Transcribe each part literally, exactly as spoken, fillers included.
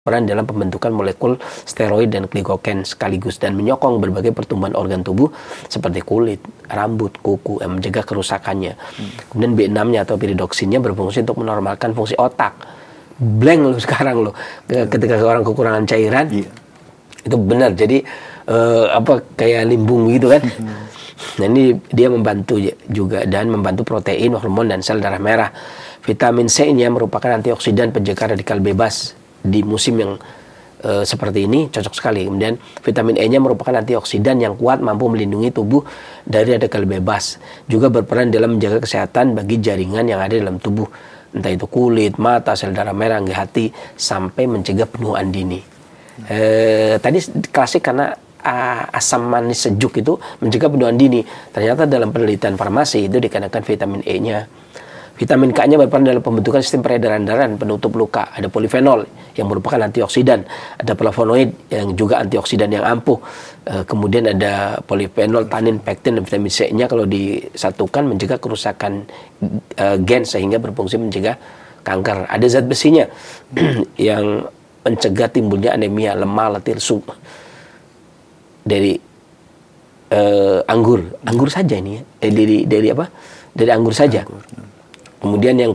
peran dalam pembentukan molekul steroid dan glikogen sekaligus dan menyokong berbagai pertumbuhan organ tubuh seperti kulit, rambut, kuku, yang mencegah kerusakannya. Hmm. Kemudian B enam-nya atau piridoksinnya berfungsi untuk menormalkan fungsi otak. Blank lo sekarang lo ketika orang kekurangan cairan. Yeah. Itu benar. Jadi uh, apa kayak limbung gitu kan. Hmm. Nah, ini dia membantu juga dan membantu protein, hormon dan sel darah merah. Vitamin C-nya merupakan antioksidan penjaga radikal bebas. Di musim yang e, seperti ini cocok sekali. Kemudian vitamin E-nya merupakan antioksidan yang kuat, mampu melindungi tubuh dari radikal bebas. Juga berperan dalam menjaga kesehatan bagi jaringan yang ada dalam tubuh, entah itu kulit, mata, sel darah merah, hingga hati, sampai mencegah penuaan dini. E, tadi klasik karena a, asam manis sejuk itu mencegah penuaan dini. Ternyata dalam penelitian farmasi itu dikarenakan vitamin E-nya. Vitamin K-nya berperan dalam pembentukan sistem peredaran darah dan penutup luka. Ada polifenol yang merupakan antioksidan. Ada flavonoid yang juga antioksidan yang ampuh. E, kemudian ada polifenol, tanin, pektin, dan vitamin C-nya kalau disatukan mencegah kerusakan e, gen sehingga berfungsi mencegah kanker. Ada zat besinya yang mencegah timbulnya anemia, lemah, letih, lesu. Dari e, anggur. Anggur saja ini ya. Eh, dari, dari apa? Dari anggur saja. Anggur. Kemudian yang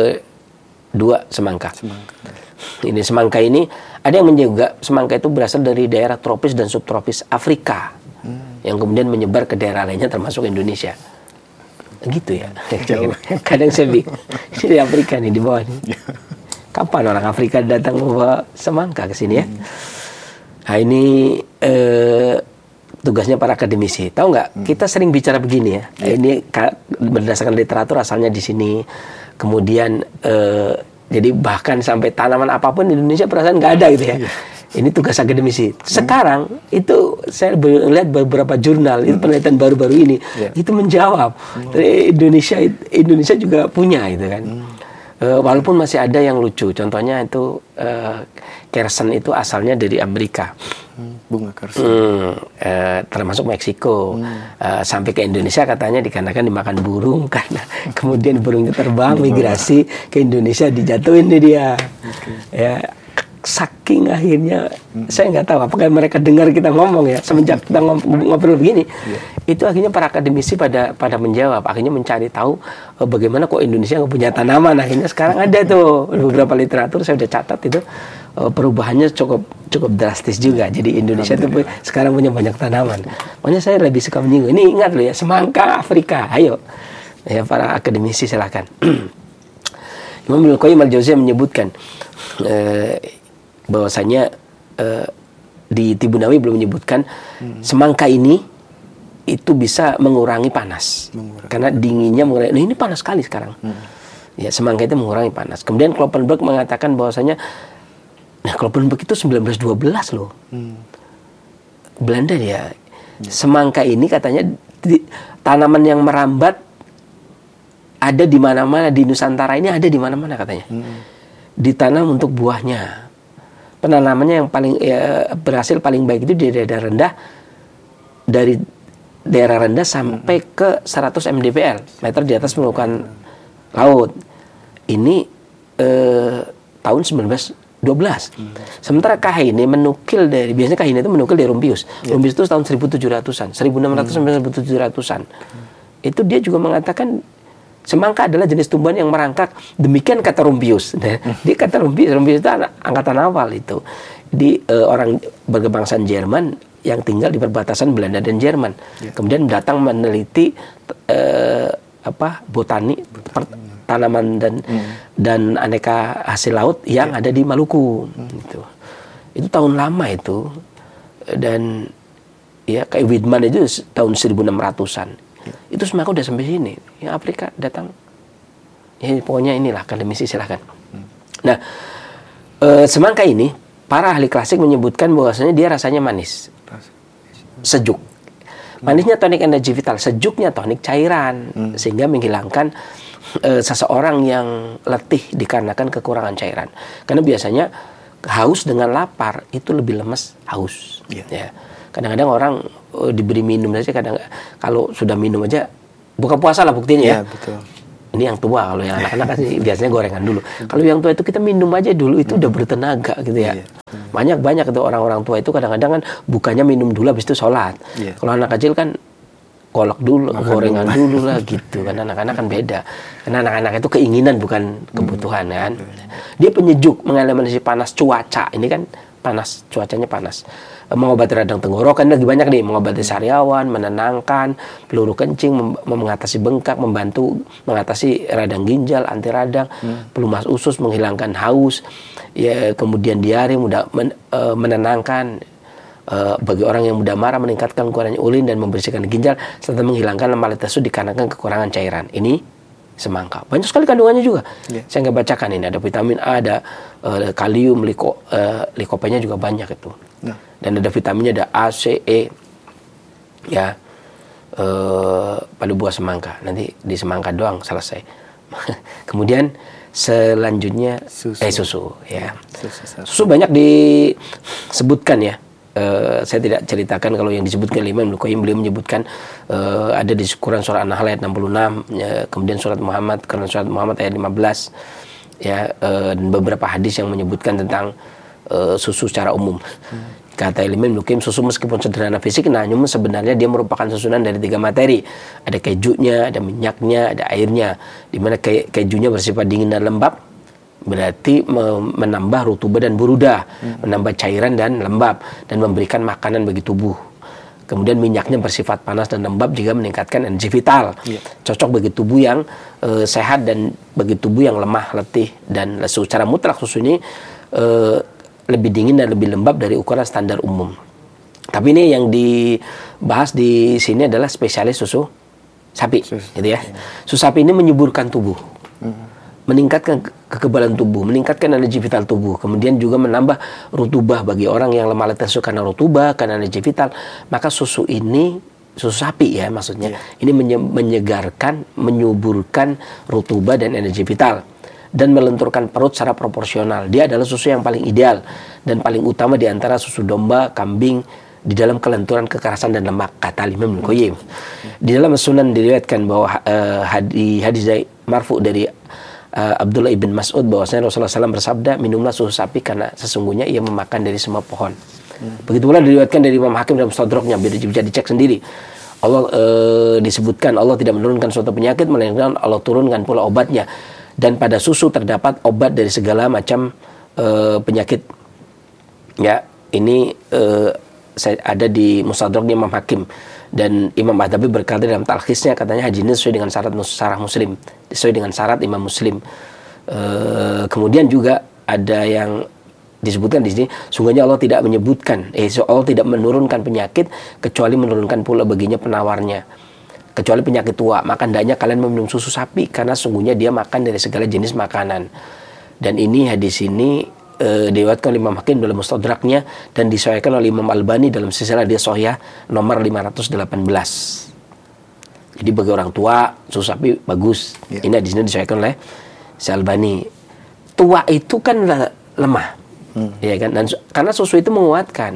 kedua semangka. semangka. Ini semangka ini ada yang menjaga semangka itu berasal dari daerah tropis dan subtropis Afrika, hmm. yang kemudian menyebar ke daerah lainnya termasuk Indonesia. Gitu ya. Jauh. Kadang saya bingung. Ini di Afrika nih di bawah nih. Kapan orang Afrika datang membawa semangka ke sini ya? Hmm. Nah ini eh, tugasnya para akademisi. Tahu nggak? Hmm. Kita sering bicara begini ya. Yeah. Ini berdasarkan literatur asalnya di sini. Kemudian eh, jadi bahkan sampai tanaman apapun di Indonesia perasaan nggak ada gitu ya. Yeah. Ini tugas akademisi. Sekarang hmm. itu saya melihat beberapa jurnal, hmm. itu penelitian baru-baru ini yeah. itu menjawab. Hmm. Indonesia Indonesia juga punya gitu kan. Hmm. Uh, walaupun masih ada yang lucu, contohnya itu uh, kersen itu asalnya dari Amerika, hmm, bunga kersen, hmm, uh, termasuk Meksiko, hmm. uh, sampai ke Indonesia katanya dikarenakan dimakan burung karena kemudian burungnya terbang migrasi ke Indonesia dijatuhin nih dia, okay. ya saking akhirnya hmm. saya nggak tahu apakah mereka dengar kita ngomong ya semenjak kita ngobrol begini, yeah. itu akhirnya para akademisi pada pada menjawab, akhirnya mencari tahu oh, bagaimana kok Indonesia nggak punya tanaman. Akhirnya sekarang ada tuh beberapa literatur saya udah catat itu oh, perubahannya cukup cukup drastis juga. Jadi Indonesia itu sekarang punya banyak tanaman. Makanya saya lebih suka menyinggung. Ini ingat loh ya, semangka Afrika. Ayo ya para akademisi silakan. Imam Ibnul Qayyim al-Jauziyah menyebutkan eh, bahwasanya uh, di Tibunawi belum menyebutkan hmm. semangka ini itu bisa mengurangi panas, mengurangi. Karena dinginnya mengurangi. Nah, ini panas sekali sekarang. Hmm. Ya, semangka itu mengurangi panas. Kemudian Kloppenberg mengatakan bahwasanya, nah Kloppenberg itu sembilan belas dua belas loh. Hmm. Belanda ya. Hmm. Semangka ini katanya di, tanaman yang merambat ada di mana-mana di Nusantara ini ada di mana-mana katanya. Hmm. Ditanam untuk buahnya. Penanamannya yang paling ya, berhasil paling baik itu di daerah rendah, dari daerah rendah sampai ke seratus mdpl meter di atas permukaan laut. Ini eh, tahun sembilan belas dua belas. Hmm. Sementara Kahine menukil dari, biasanya Kahine itu menukil dari Rumpius. Yeah. Rumpius itu tahun seribu tujuh ratusan, seribu enam ratus hmm. sampai seribu tujuh ratusan. Hmm. Itu dia juga mengatakan semangka adalah jenis tumbuhan yang merangkak. Demikian kata Rumpius. Nah, hmm. dia kata Rumpius, Rumpius itu anak, angkatan awal itu. Di uh, orang berkebangsaan Jerman yang tinggal di perbatasan Belanda dan Jerman. Yeah. Kemudian datang meneliti uh, apa botani, per, tanaman dan hmm. dan aneka hasil laut yang yeah. ada di Maluku. Hmm. Gitu. Itu tahun lama itu. Dan ya kayak Widman itu tahun seribu enam ratusan. Itu semangka udah sampai sini. Yang Afrika datang. Ya, pokoknya inilah akademisi silahkan. Hmm. Nah, e, semangka ini para ahli klasik menyebutkan bahwasanya dia rasanya manis, sejuk. Manisnya tonik energi vital, sejuknya tonik cairan, hmm. sehingga menghilangkan e, seseorang yang letih dikarenakan kekurangan cairan. Karena biasanya haus dengan lapar itu lebih lemes haus. Yeah. Ya. Kadang-kadang orang oh, diberi minum saja, kadang kalau sudah minum aja buka puasa lah buktinya ya. Ya betul. Ini yang tua, kalau yang anak-anak kan biasanya gorengan dulu. Kalau yang tua itu kita minum aja dulu, itu udah bertenaga gitu ya. Banyak-banyak itu orang-orang tua itu kadang-kadang kan bukannya minum dulu habis itu sholat. Yeah. Kalau anak kecil kan kolak dulu, makan gorengan dulu, dulu lah gitu. Karena anak-anak kan beda. Karena anak-anak itu keinginan bukan kebutuhan kan. Dia penyejuk, mengeliminasi panas cuaca. Ini kan panas, cuacanya panas. Mengobati radang tenggorokan lagi banyak nih, mengobati sariawan, menenangkan, peluru kencing, mem- mengatasi bengkak, membantu mengatasi radang ginjal, anti radang, hmm. pelumas usus, menghilangkan haus, ya kemudian diare, mudah men- uh, menenangkan uh, bagi orang yang mudah marah, meningkatkan keluaran ulin dan membersihkan ginjal serta menghilangkan lemah letesu dikarenakan kekurangan cairan. Ini semangka. Banyak sekali kandungannya juga. Yeah. Saya nggak bacakan ini. Ada vitamin A, ada uh, kalium, liko, uh, likopenya juga banyak itu. Yeah. Dan ada vitaminnya, ada A, C, E, ya, uh, pada buah semangka. Nanti di semangka doang selesai. Kemudian selanjutnya susu, eh, susu ya. Susu, susu banyak disebutkan ya. Uh, saya tidak ceritakan kalau yang disebutkan Imam Ibnu Qayyim, beliau menyebutkan uh, ada di Quran surah An-Nahl ayat enam puluh enam, ya, kemudian surat Muhammad, karena surat Muhammad ayat lima belas, ya, uh, dan beberapa hadis yang menyebutkan tentang uh, susu secara umum. Hmm. Kata Imam Ibnu Qayyim, susu meskipun sederhana fisik, nah namun sebenarnya dia merupakan susunan dari tiga materi. Ada kejunya, ada minyaknya, ada airnya. Di mana ke- kejunya bersifat dingin dan lembab, berarti menambah rutubah dan burudah, hmm. menambah cairan dan lembab, dan memberikan makanan bagi tubuh. Kemudian minyaknya bersifat panas dan lembab, juga meningkatkan energi vital, yeah. cocok bagi tubuh yang e, sehat dan bagi tubuh yang lemah, letih dan lesu. Secara mutlak susu ini e, lebih dingin dan lebih lembab dari ukuran standar umum. Tapi ini yang dibahas di sini adalah spesialis susu sapi, Sus. gitu ya. Susu sapi ini menyuburkan tubuh. Hmm. Meningkatkan kekebalan tubuh, meningkatkan energi vital tubuh, kemudian juga menambah rutubah bagi orang yang lemah letesu karena rutubah, karena energi vital. Maka susu ini, susu sapi ya maksudnya, yeah. ini menye- menyegarkan, menyuburkan rutubah dan energi vital, dan melenturkan perut secara proporsional. Dia adalah susu yang paling ideal dan paling utama di antara susu domba, kambing, di dalam kelenturan, kekerasan dan lemak, kata Imam Ibnu Qayyim. Di dalam Sunan diriwayatkan bahwa uh, hadis hadis marfu dari Uh, Abdullah ibn Mas'ud bahwasanya Rasulullah shallallahu alaihi wasallam bersabda, minumlah susu sapi karena sesungguhnya ia memakan dari semua pohon. Hmm. Begitu pula diriwayatkan dari Imam Hakim dalam Mustadraknya, bisa dicek sendiri. Allah uh, disebutkan Allah tidak menurunkan suatu penyakit, melainkan Allah turunkan pula obatnya. Dan pada susu terdapat obat dari segala macam uh, penyakit. Ya, ini uh, saya ada di Mustadraknya Imam Hakim. Dan Imam Adzabi berkata dalam talkhisnya, katanya haji ini sesuai dengan syarat syarah Muslim, sesuai dengan syarat Imam Muslim. E, kemudian juga ada yang disebutkan di sini, sungguhnya Allah tidak menyebutkan, eh Allah tidak menurunkan penyakit kecuali menurunkan pula baginya penawarnya, kecuali penyakit tua. Maka hendaknya kalian meminum susu sapi karena sungguhnya dia makan dari segala jenis makanan. Dan ini hadis ini Uh, diriwayatkan oleh Imam Hakim dalam Mustadraknya dan disesuaikan oleh Imam Albani dalam silsilah dia Shahihah nomor lima ratus delapan belas. Jadi bagi orang tua susu sapi bagus. Yeah. Ini di sini disesuaikan oleh si Albani. Tua itu kan lemah, hmm. ya kan? Dan karena susu itu menguatkan.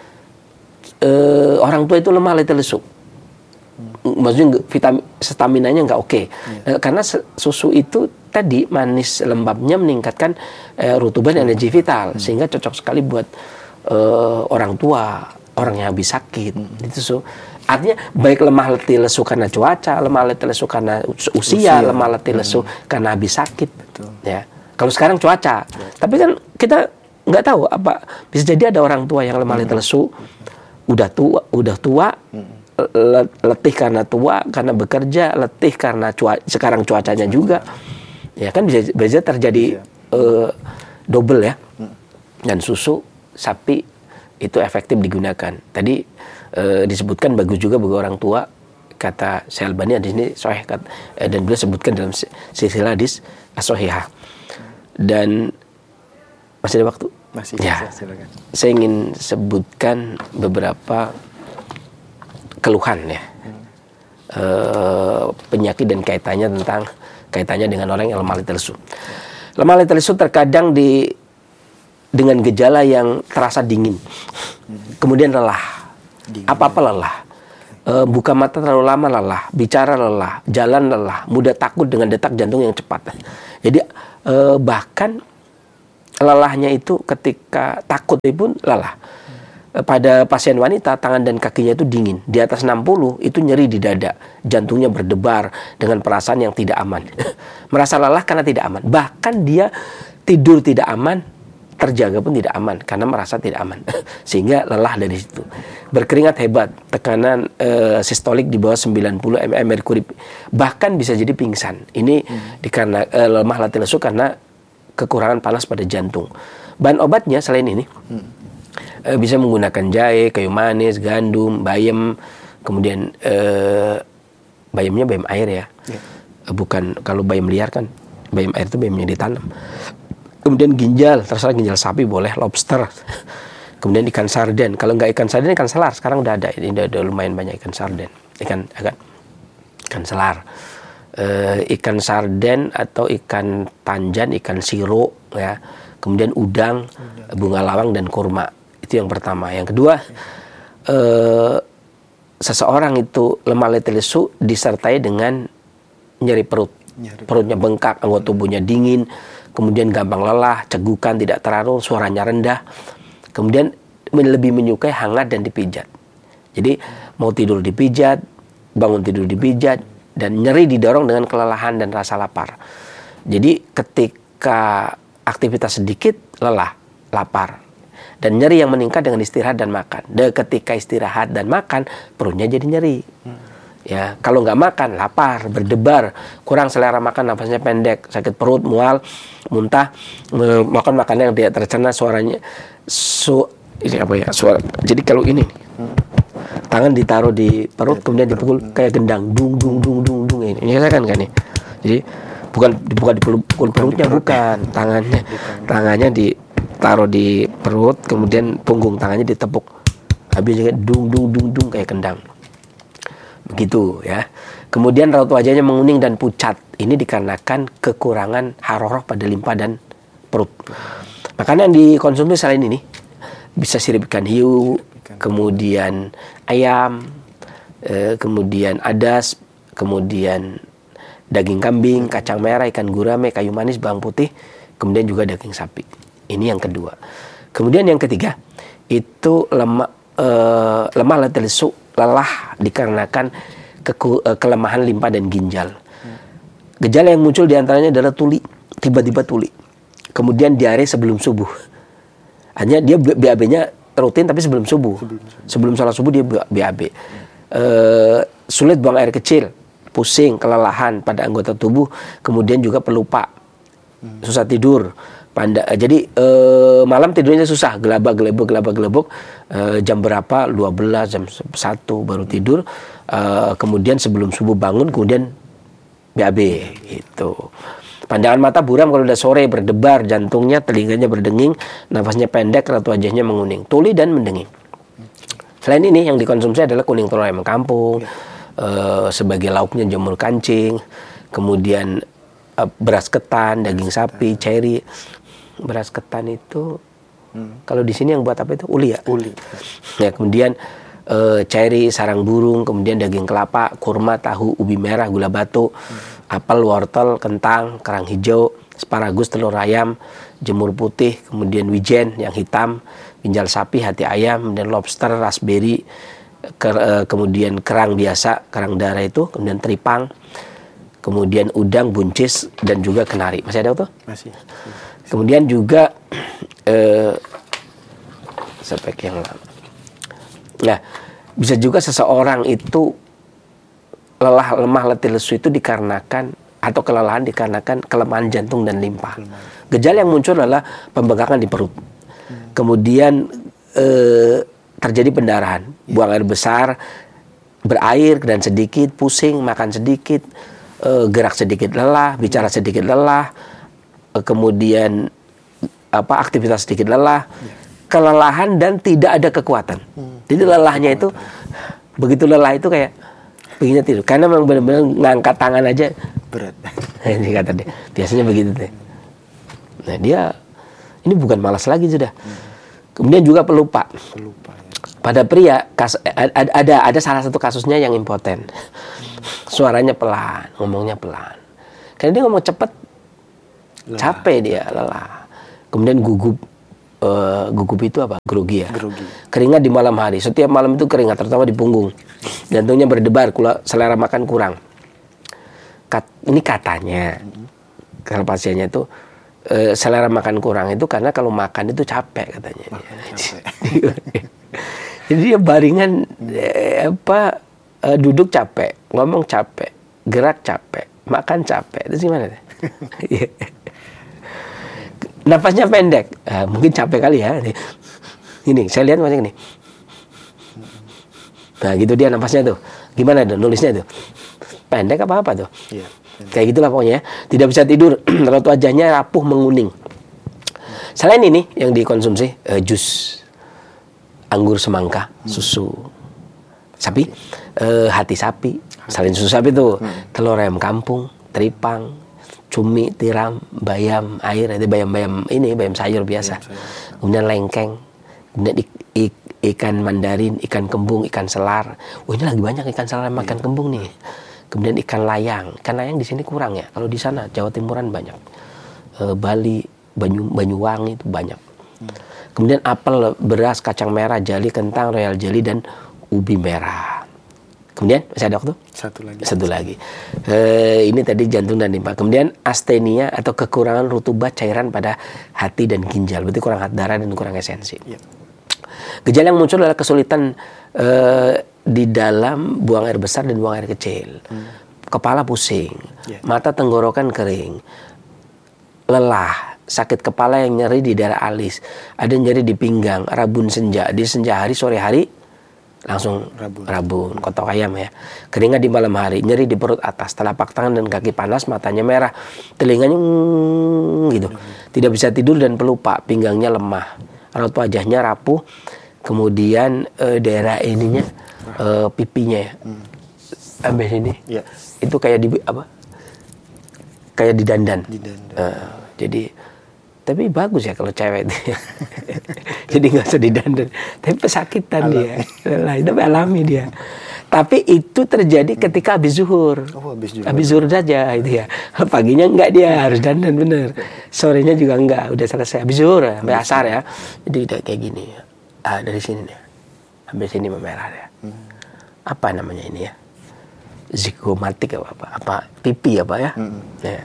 Uh, orang tua itu lemah, letih, lesu. Maksudnya vitamin staminanya nggak oke, okay. yeah. Karena susu itu tadi manis lembabnya meningkatkan eh, rutubah dan energi vital, hmm. sehingga cocok sekali buat eh, orang tua, orang yang habis sakit. Hmm. Itu so. Artinya baik lemah letih lesu karena cuaca, lemah letih lesu karena usia, usia. lemah letih lesu hmm. karena habis sakit. Betul. Ya. Kalau sekarang cuaca, betul. Tapi kan kita nggak tahu apa, bisa jadi ada orang tua yang lemah letih hmm. lesu, udah tua, udah tua. Hmm. letih karena tua, karena bekerja, letih karena cuaca, sekarang cuacanya juga, ya kan bisa bisa terjadi uh, double ya. Dan susu sapi itu efektif digunakan. Tadi uh, disebutkan bagus juga bagi orang tua, kata Syekh Albani di sini sahih, uh, dan beliau sebutkan dalam silsilah hadis as-shahihah. Dan masih ada waktu? Masih. Ya. Silakan. Saya ingin sebutkan beberapa keluhan ya, hmm. e, penyakit dan kaitannya tentang kaitannya dengan orang yang lemah letih lesu. Lemah letih lesu terkadang di dengan gejala yang terasa dingin, hmm. kemudian lelah, apa apa lelah, E, buka mata terlalu lama lelah, bicara lelah, jalan lelah, mudah takut dengan detak jantung yang cepat. Jadi e, bahkan lelahnya itu ketika takut pun lelah. E, pada pasien wanita tangan dan kakinya itu dingin. Di atas enam puluh itu nyeri di dada, jantungnya berdebar dengan perasaan yang tidak aman. Merasa lelah karena tidak aman. Bahkan dia tidur tidak aman, terjaga pun tidak aman karena merasa tidak aman. Sehingga lelah dari situ. Berkeringat hebat, tekanan e, sistolik di bawah sembilan puluh milimeter merkuri, bahkan bisa jadi pingsan. Ini hmm. dikarenakan e, lemah latih lesu karena kekurangan panas pada jantung. Bahan obatnya selain ini hmm. e, bisa menggunakan jahe, kayu manis, gandum, bayam, kemudian e, bayamnya bayam air ya, yeah. e, bukan kalau bayam liar kan bayam air itu bayamnya ditanam. Kemudian ginjal, terserah ginjal sapi boleh, lobster. Kemudian ikan sarden. Kalau nggak ikan sarden, ikan selar. Sekarang udah ada, ini udah, udah lumayan banyak ikan sarden. Ikan, ikan, ikan selar. E, ikan sarden atau ikan tanjan, ikan siro, ya. Kemudian udang, bunga lawang dan kurma. Itu yang pertama. Yang kedua, e, seseorang itu lemah letih lesu disertai dengan nyeri perut. Nyeri. Perutnya bengkak, anggota tubuhnya dingin. Kemudian gampang lelah, cegukan, tidak teratur, suaranya rendah. Kemudian lebih menyukai hangat dan dipijat. Jadi mau tidur dipijat, bangun tidur dipijat, dan nyeri didorong dengan kelelahan dan rasa lapar. Jadi ketika aktivitas sedikit, lelah, lapar. Dan nyeri yang meningkat dengan istirahat dan makan. Dan ketika istirahat dan makan, perutnya jadi nyeri. Ya, kalau nggak makan, lapar, berdebar, kurang selera makan, nafasnya pendek, sakit perut, mual, muntah, makan makanan yang tidak tercerna, suaranya su, ini apa ya, suara. Jadi kalau ini, tangan ditaruh di perut, kemudian dipukul kayak gendang, dung, dung, dung, dung, dung, ini, ini kan kan nih. Jadi bukan bukan dipukul perutnya, bukan, tangannya, tangannya ditaruh di perut, kemudian punggung tangannya ditepuk, habis juga dung, dung, dung, dung kayak gendang. Begitu ya. Kemudian raut wajahnya menguning dan pucat. Ini dikarenakan kekurangan haroroh pada limpa dan perut. Makanan yang dikonsumsi selain ini bisa sirip ikan hiu, kemudian ayam, eh, kemudian adas, kemudian daging kambing, kacang merah, ikan gurame, kayu manis, bawang putih, kemudian juga daging sapi. Ini yang kedua. Kemudian yang ketiga itu lemak eh, lemah letih lesu, lelah dikarenakan keku, uh, kelemahan limpa dan ginjal. Gejala yang muncul diantaranya adalah tuli, tiba-tiba tuli. Kemudian diare sebelum subuh. Hanya dia B A B-nya rutin tapi sebelum subuh. Sebelum sholat subuh dia B A B. Uh, sulit buang air kecil, pusing, kelelahan pada anggota tubuh, kemudian juga pelupa, susah tidur. Panda, jadi eh, malam tidurnya susah, gelabak gelebok gelabak gelebok, eh, jam berapa, dua belas, jam satu baru tidur, eh, kemudian sebelum subuh bangun, kemudian B A B itu. Pandangan mata buram kalau udah sore, berdebar, jantungnya, telinganya berdenging, nafasnya pendek, raut wajahnya menguning, tuli dan mendenging. Selain ini yang dikonsumsi adalah kuning telur ayam kampung, eh, sebagai lauknya jamur kancing, kemudian eh, beras ketan, daging sapi, ceri. Beras ketan itu hmm. kalau di sini yang buat apa itu uli ya. Uli. Ya kemudian e, ceri, sarang burung, kemudian daging kelapa, kurma, tahu, ubi merah, gula batu, hmm. apel, wortel, kentang, kerang hijau, asparagus, telur ayam, jemur putih, kemudian wijen yang hitam, ginjal sapi, hati ayam, kemudian lobster, raspberry, ke, e, kemudian kerang biasa, kerang darah itu, kemudian teripang, kemudian udang, buncis dan juga kenari. Masih ada tuh? Masih. Kemudian juga eh, spek yang lama. Nah, bisa juga seseorang itu lelah, lemah, letih lesu itu dikarenakan atau kelelahan dikarenakan kelemahan jantung dan limpa. Gejala yang muncul adalah pembengkakan di perut. Kemudian eh, terjadi pendarahan, buang air besar, berair dan sedikit, pusing, makan sedikit, eh, gerak sedikit lelah, bicara sedikit lelah. Kemudian apa aktivitas sedikit lelah, ya. Kelelahan dan tidak ada kekuatan. Hmm. Jadi lelahnya itu begitu lelah itu kayak pengennya tidur karena memang benar-benar ngangkat tangan aja berat. Ini kata dia. Biasanya begitu deh. Nah dia ini bukan malas lagi sudah. Hmm. Kemudian juga pelupa. Pelupa ya. Pada pria kas, ada, ada ada salah satu kasusnya yang impoten. Suaranya pelan, ngomongnya pelan. Karena dia ngomong cepet, lelah. Capek dia, lelah. Kemudian gugup, uh, gugup itu apa? Grogi ya. Grogi. Keringat di malam hari. Setiap malam itu keringat, terutama di punggung. Jantungnya berdebar, selera makan kurang. Kat, ini katanya, mm-hmm. kalau pasiennya itu uh, selera makan kurang itu karena kalau makan itu capek katanya. Makan capek. Jadi dia baringan eh, apa eh, duduk capek, ngomong capek, gerak capek, makan capek. Itu gimana? Napasnya pendek, eh, mungkin capek kali ya. Ini saya lihat macam ini. Nah gitu dia napasnya tuh. Gimana tuh nulisnya tuh? Pendek apa apa tuh? Iya, kayak gitulah pokoknya. Tidak bisa tidur, raut wajahnya rapuh menguning. Selain ini yang dikonsumsi eh, jus. Anggur semangka, susu sapi, eh, hati sapi, salin susu sapi itu, hmm. telur ayam kampung, teripang, cumi, tiram, bayam air, itu bayam-bayam ini, bayam sayur biasa. Bayam sayur. Kemudian lengkeng, kemudian ik, ik, ikan mandarin, ikan kembung, ikan selar. Oh ini lagi banyak ikan selar makan yeah. kembung nih. Kemudian ikan layang, ikan layang di sini kurang ya. Kalau di sana Jawa Timuran banyak, eh, Bali, Banyu, Banyuwangi itu banyak. Hmm. Kemudian apel, beras, kacang merah, jali, kentang, royal jelly, dan ubi merah. Kemudian masih ada waktu? Satu lagi. Satu lagi. E, ini tadi jantung dan limpa. Kemudian astenia atau kekurangan rutubat cairan pada hati dan ginjal. Berarti kurang darah dan kurang esensi. Ya. Gejala yang muncul adalah kesulitan e, di dalam buang air besar dan buang air kecil. Hmm. Kepala pusing, ya. Mata tenggorokan kering, lelah. Sakit kepala yang nyeri di daerah alis, ada nyeri di pinggang, rabun senja, di senja hari, sore hari langsung rabun, rabun kotok ayam ya. Keringat di malam hari, nyeri di perut atas, telapak tangan dan kaki panas, matanya merah, telinganya mm, gitu. Tidak bisa tidur dan pelupa, pinggangnya lemah, raut wajahnya rapuh, kemudian eh, daerah ininya eh, pipinya ya, sampai sini, ya. Itu kayak di apa? Kayak didandan. Didandan. Uh, jadi tapi bagus ya kalau cewek jadi nggak usah didandan, tapi pesakitan alami. Dia lah itu alami dia. Tapi itu terjadi ketika habis zuhur. Oh, habis zuhur. Habis zuhur saja itu ya. Paginya enggak dia harus dandan bener. Sorenya juga enggak, udah selesai habis zuhur sampai asar ya. Jadi kayak gini. Ah, dari sini nih. Sampai sini memerah ya. Hmm. Apa namanya ini ya? Zigomatik apa apa? Apa pipi apa ya? Hmm. Ya.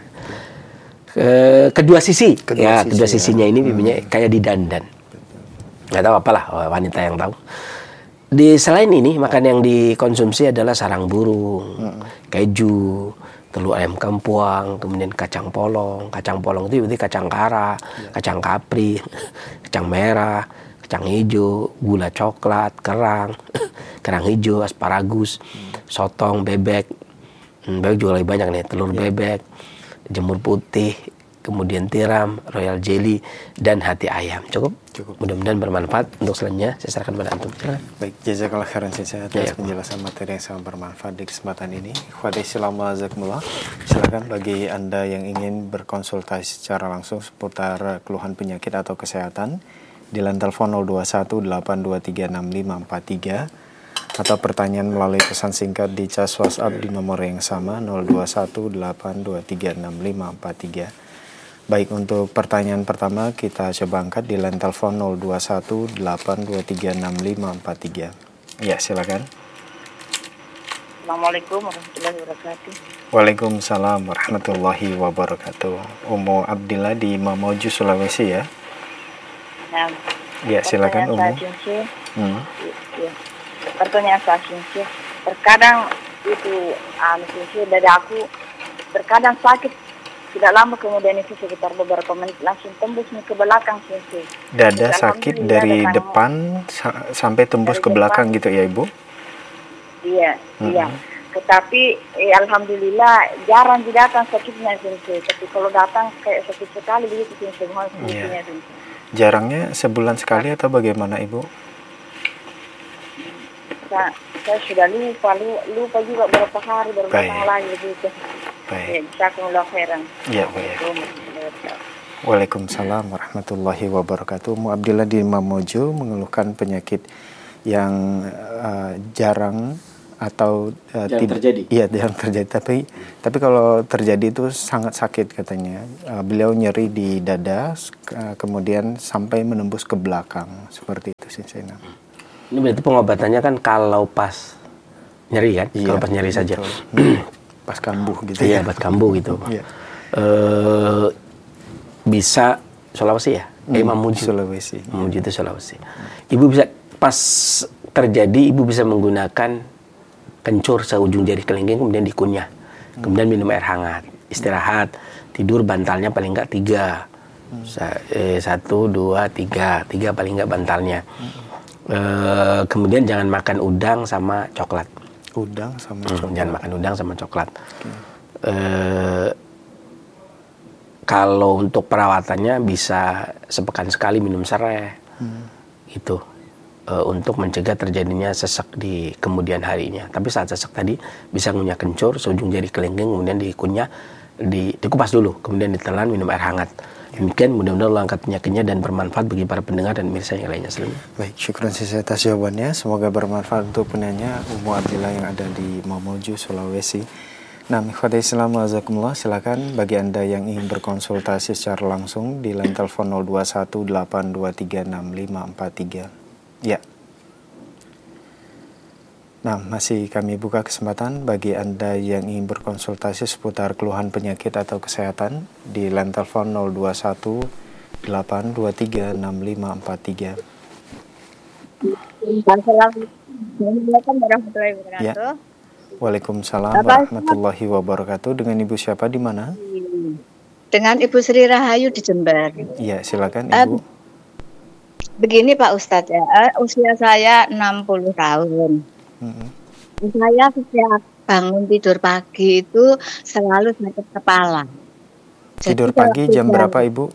Ke, kedua sisi, kedua ya sisi, kedua sisinya ya. Ini pipinya hmm. kayak didandan. Nggak tahu apalah wanita yang tahu. Di selain ini makan yang dikonsumsi adalah sarang burung, hmm. keju, telur ayam kampung, kemudian kacang polong. Kacang polong itu berarti kacang kara, ya. Kacang kapri, kacang merah, kacang hijau, gula coklat, kerang, kerang hijau, asparagus, hmm. sotong, bebek. Hmm, bebek juga lebih banyak nih, telur ya. Bebek, jamur putih, kemudian tiram, royal jelly, dan hati ayam. Cukup? Cukup. Mudah-mudahan bermanfaat. Untuk selanjutnya saya serahkan pada antum. Baik, jazakallah khairan saya atas ya, penjelasan materi yang sangat bermanfaat di kesempatan ini. Wassalamualaikum. Silakan bagi Anda yang ingin berkonsultasi secara langsung seputar keluhan penyakit atau kesehatan di line telepon nol dua satu delapan dua tiga enam lima empat tiga atau pertanyaan melalui pesan singkat di cas WhatsApp di nomor yang sama nol dua satu delapan dua tiga enam lima empat tiga. Baik, untuk pertanyaan pertama kita coba angkat di line telepon nol dua satu delapan dua tiga enam lima empat tiga. Ya, silakan. Assalamualaikum warahmatullahi wabarakatuh. Waalaikumsalam warahmatullahi wabarakatuh. Umu Abdillah di Mamuju, Sulawesi ya. Nah, ya, silakan Umu. Hmm. Ya. Pertanyaan saya sih, terkadang itu anu sih dari aku terkadang sakit, tidak lama kemudian itu sekitar beberapa menit langsung tembus ke belakang sih. Dada sakit dari depan sa- sampai tembus ke belakang depan. Gitu ya Ibu? Iya, mm-hmm. iya. Tetapi eh, alhamdulillah jarang datang sakitnya sih. Tapi kalau datang kayak sakit sekali begitu sih semua sakitnya sih. Jarangnya sebulan sekali atau bagaimana Ibu? Saya, saya sudah lupa, lupa juga berapa hari, berapa hari lagi begitu. Baik. Ya, jazakumullah khairan. Ya, baik. Waalaikumsalam warahmatullahi wabarakatuh. Mu Abdillah di Mamuju mengeluhkan penyakit yang uh, jarang atau uh, jarang tidak terjadi. Iya, jarang terjadi. Tapi tapi kalau terjadi itu sangat sakit katanya. Uh, beliau nyeri di dada, uh, kemudian sampai menembus ke belakang seperti itu sih saya. Ini berarti pengobatannya kan kalau pas nyeri kan? Iya, kalau pas nyeri saja. Pas kambuh gitu. Iya, ya. pas kambuh gitu. Iya. Uh, bisa Sulawesi ya? Eh, Hmm, Mamuju. Sulawesi. Mamuju itu Sulawesi. Ibu bisa pas terjadi, ibu bisa menggunakan kencur seujung jari kelingking kemudian dikunyah, kemudian minum air hangat, istirahat, tidur bantalnya paling enggak tiga, Sa- eh, satu, dua, tiga, tiga paling enggak bantalnya. Eh, kemudian jangan makan udang sama coklat. Udang sama Hmm, coklat. jangan makan udang sama coklat. Eh, kalau untuk perawatannya bisa sepekan sekali minum serai, hmm. gitu, e, untuk mencegah terjadinya sesek di kemudian harinya. Tapi saat sesek tadi bisa ngunyah kencur seujung jari kelingking, kemudian dikunyah, di, dikupas dulu, kemudian ditelan minum air hangat. Demikian mudah-mudahan Allah angkat penyakitnya dan bermanfaat bagi para pendengar dan pemirsa yang lainnya. Selamat. Baik, syukran saya atas jawabannya. Semoga bermanfaat untuk penanya Umu Abdillah yang ada di Mamuju, Sulawesi. Nah, ikhwati Islam wazakumullah, silakan bagi Anda yang ingin berkonsultasi secara langsung di line telepon nol dua satu delapan dua tiga enam lima empat tiga. Ya. Nah, masih kami buka kesempatan bagi Anda yang ingin berkonsultasi seputar keluhan penyakit atau kesehatan di line telepon nol dua satu delapan dua tiga enam lima empat tiga. Assalamualaikum warahmatullahi wabarakatuh. Ya. Waalaikumsalam warahmatullahi wabarakatuh. Dengan Ibu siapa di mana? Dengan Ibu Sri Rahayu di Jember. Iya, silakan Ibu. Uh, begini Pak Ustadz ya, uh, usia saya enam puluh tahun. Mm-hmm. Saya setiap bangun tidur pagi itu selalu sakit kepala. Tidur Jadi, pagi jam tidur, berapa Ibu?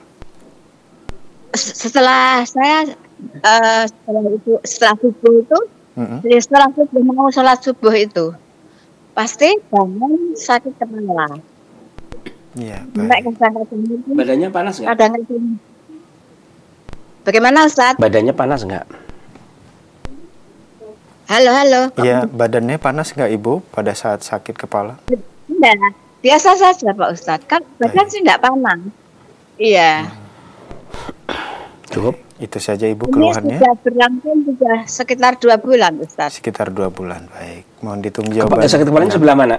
Setelah saya uh, setelah itu setelah subuh itu, mm-hmm. setelah subuh mau sholat subuh itu. Pasti bangun sakit kepala. Iya, baik. Badannya panas nggak? Kadang-kadang. Bagaimana Ustaz? Badannya panas nggak? Halo, halo. Iya, badannya panas nggak Ibu pada saat sakit kepala? Tidak, biasa saja Pak Ustaz. Kan badan sih nggak panas. Iya. Hmm. Cukup. Itu saja Ibu keluhannya. Ini sudah berlangsung sudah sekitar dua bulan Ustaz. Sekitar dua bulan, baik. Mohon ditunggu jawaban. Sakit kepalanya sebelah mana?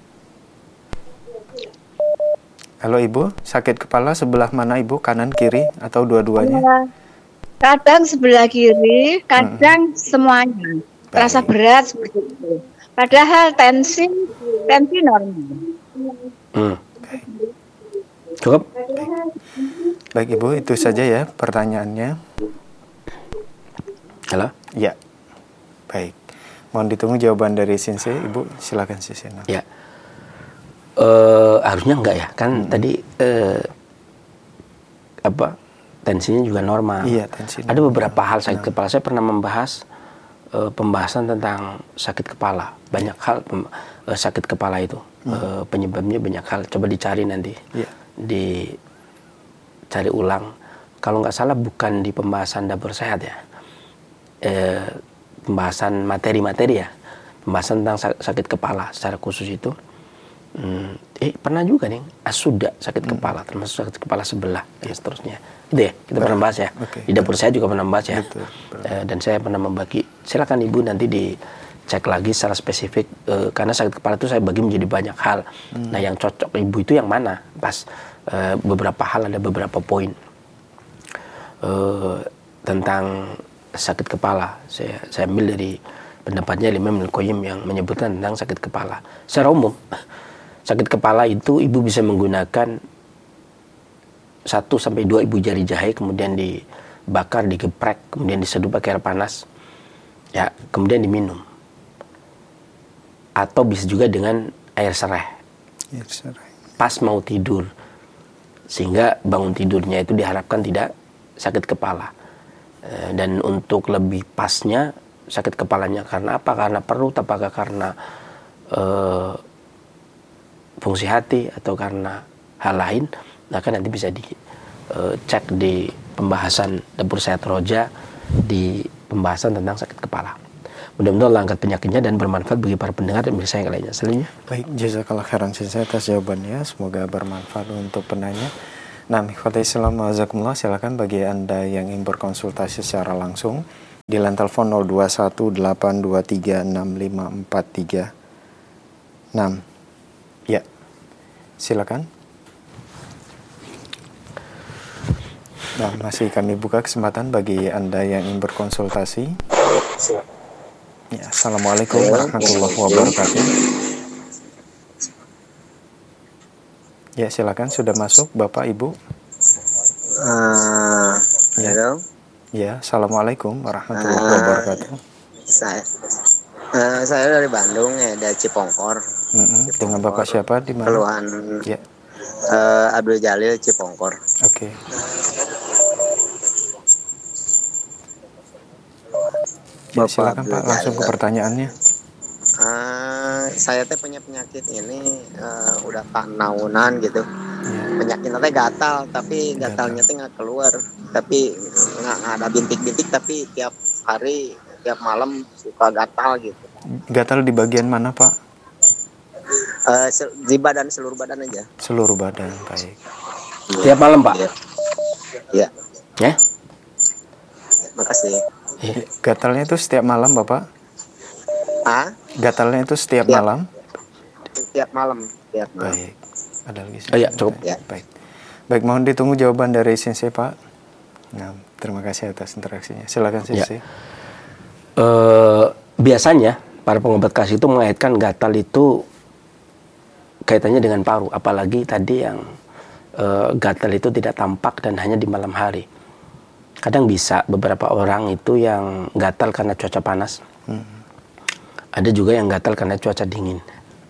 Halo Ibu, sakit kepala sebelah mana Ibu? Kanan, kiri, atau dua-duanya? Ya, kadang sebelah kiri, kadang hmm. semuanya. Baik. Terasa berat seperti itu. Padahal tensi, tensi normal. Hmm. Baik. Cukup? Baik. Baik Ibu, itu saja ya pertanyaannya. Halo? Ya, baik. Mohon ditunggu jawaban dari Sinse. Ibu, silakan Sinse. Ya, uh, harusnya enggak ya, kan hmm. tadi uh, apa tensinya juga normal. Iya, tensi. Ada beberapa hal sakit kepala. Saya pernah membahas uh, pembahasan tentang sakit kepala. Banyak hal pem, uh, sakit kepala itu hmm. uh, penyebabnya banyak hal. Coba dicari nanti, ya. Dicari ulang. Kalau nggak salah bukan di pembahasan dapur sehat ya. Eh, pembahasan materi-materi ya, pembahasan tentang sakit kepala secara khusus itu, hmm, eh pernah juga nih asuda sakit hmm. kepala, termasuk sakit kepala sebelah dan seterusnya, gitu ya, kita Baik. pernah bahas ya, okay. Di dapur saya juga pernah bahas ya, betul, betul. Eh, dan saya pernah membagi, silakan Ibu nanti dicek lagi secara spesifik, eh, karena sakit kepala itu saya bagi menjadi banyak hal, hmm. nah yang cocok Ibu itu yang mana, pas eh, beberapa hal ada beberapa poin eh, tentang sakit kepala. Saya saya ambil dari pendapatnya Imam Al-Qayyim yang menyebutkan tentang sakit kepala. Secara umum, sakit kepala itu Ibu bisa menggunakan satu sampai dua ibu jari jahe, kemudian dibakar, digeprek, kemudian diseduh pakai air panas. Ya, kemudian diminum. Atau bisa juga dengan air serai. Air serai. Pas mau tidur. Sehingga bangun tidurnya itu diharapkan tidak sakit kepala. Dan untuk lebih pasnya sakit kepalanya karena apa? Karena perut, apakah karena uh, fungsi hati atau karena hal lain? Maka nanti bisa di uh, cek di pembahasan Dapur Sehat Roja di pembahasan tentang sakit kepala. Mudah-mudahan Allah angkat penyakitnya dan bermanfaat bagi para pendengar dan pemirsa yang lainnya. Selanjutnya. Baik, jazakallah khairan Sensei atas jawabannya. Semoga bermanfaat untuk penanya. Nah, ikhwatal Islam azakumullah, silakan bagi Anda yang ingin berkonsultasi secara langsung di line telepon nol dua satu delapan dua tiga enam lima empat tiga enam. Ya. Silakan. Nah, masih kami buka kesempatan bagi Anda yang ingin berkonsultasi. Ya, Assalamualaikum warahmatullahi wabarakatuh. Ya, silakan, sudah masuk Bapak Ibu. Uh, ya. Halo. Ya, Assalamualaikum warahmatullahi uh, wabarakatuh. Saya uh, saya dari Bandung ya, dari Cipongkor. Mm-hmm. Cipongkor. Dengan Bapak siapa di mana? Keluhan. Ya. Uh, Abdul Jalil Cipongkor. Oke. Okay. Ya, silakan Pak, langsung ke pertanyaannya. Uh, saya teh punya penyakit ini uh, udah tahunan gitu. Ya. Penyakitnya teh gatal, tapi gatalnya teh nggak keluar, tapi nggak ada bintik-bintik, tapi tiap hari, tiap malam suka gatal gitu. Gatal di bagian mana Pak? Uh, di badan, seluruh badan aja. Seluruh badan, baik. Tiap malam Pak? Iya. Ya. Ya. Makasih. Ya. Gatalnya itu setiap malam Bapak? Ah? Gatalnya itu setiap tiap, malam? Setiap malam. Setiap malam. Baik. Ada lagi? Oh ya, cukup. Ya. Baik. Baik, mohon ditunggu jawaban dari Sensei Pak. Nah, terima kasih atas interaksinya. Silakan Sensei. Ya. Uh, biasanya para pengobat kasih itu mengaitkan gatal itu kaitannya dengan paru, apalagi tadi yang uh, gatal itu tidak tampak dan hanya di malam hari. Kadang bisa beberapa orang itu yang gatal karena cuaca panas. Hmm. Ada juga yang gatal karena cuaca dingin.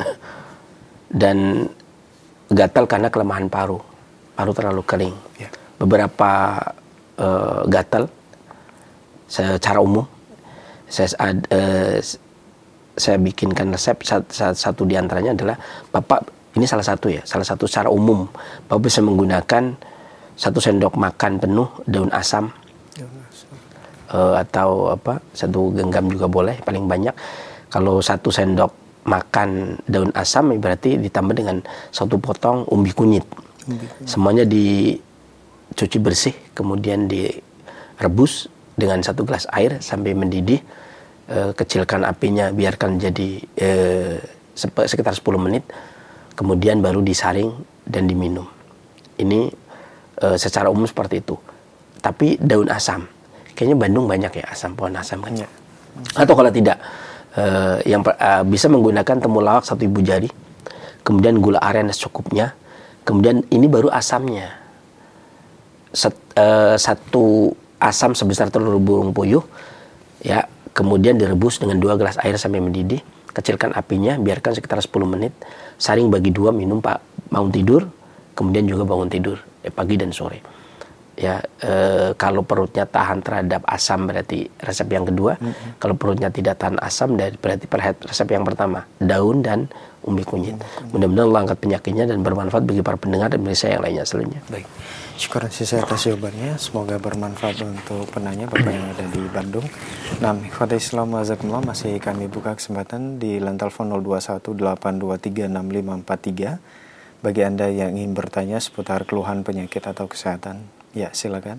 Dan gatal karena kelemahan paru. Paru terlalu kering. Yeah. Beberapa uh, gatal secara umum saya uh, saya bikinkan resep. Satu, satu di antaranya adalah Bapak, ini salah satu ya, salah satu secara umum Bapak bisa menggunakan satu sendok makan penuh daun asam. Uh, atau apa satu genggam juga boleh, paling banyak. Kalau satu sendok makan daun asam berarti ditambah dengan satu potong umbi kunyit. Umbi kunyit. Semuanya dicuci bersih, kemudian direbus dengan satu gelas air sampai mendidih. Uh, kecilkan apinya, biarkan jadi uh, sekitar sepuluh menit, kemudian baru disaring dan diminum. Ini uh, secara umum seperti itu. Tapi daun asam, kayaknya Bandung banyak ya asam, pohon asam kan. Ya. Atau kalau tidak, uh, yang uh, bisa menggunakan temulawak satu ibu jari, kemudian gula aren secukupnya, kemudian ini baru asamnya. Set, uh, satu asam sebesar telur burung puyuh, ya, kemudian direbus dengan dua gelas air sampai mendidih, kecilkan apinya, biarkan sekitar sepuluh menit, saring bagi dua, minum Pak bangun tidur, kemudian juga bangun tidur ya, pagi dan sore. Ya, e, kalau perutnya tahan terhadap asam berarti resep yang kedua. Mm-hmm. Kalau perutnya tidak tahan asam berarti resep yang pertama, daun dan umbi kunyit. Mm-hmm. Mudah-mudahan Allah angkat penyakitnya dan bermanfaat bagi para pendengar dan pemirsa yang lainnya selanjutnya. Baik, syukur saya atas jawabannya. Semoga bermanfaat untuk penanya Bapak yang ada di Bandung. Nah, ikhwatal Islam azakumullah, masih kami buka kesempatan di line telepon nol dua satu delapan dua tiga enam lima empat tiga bagi Anda yang ingin bertanya seputar keluhan penyakit atau kesehatan. Ya, silakan.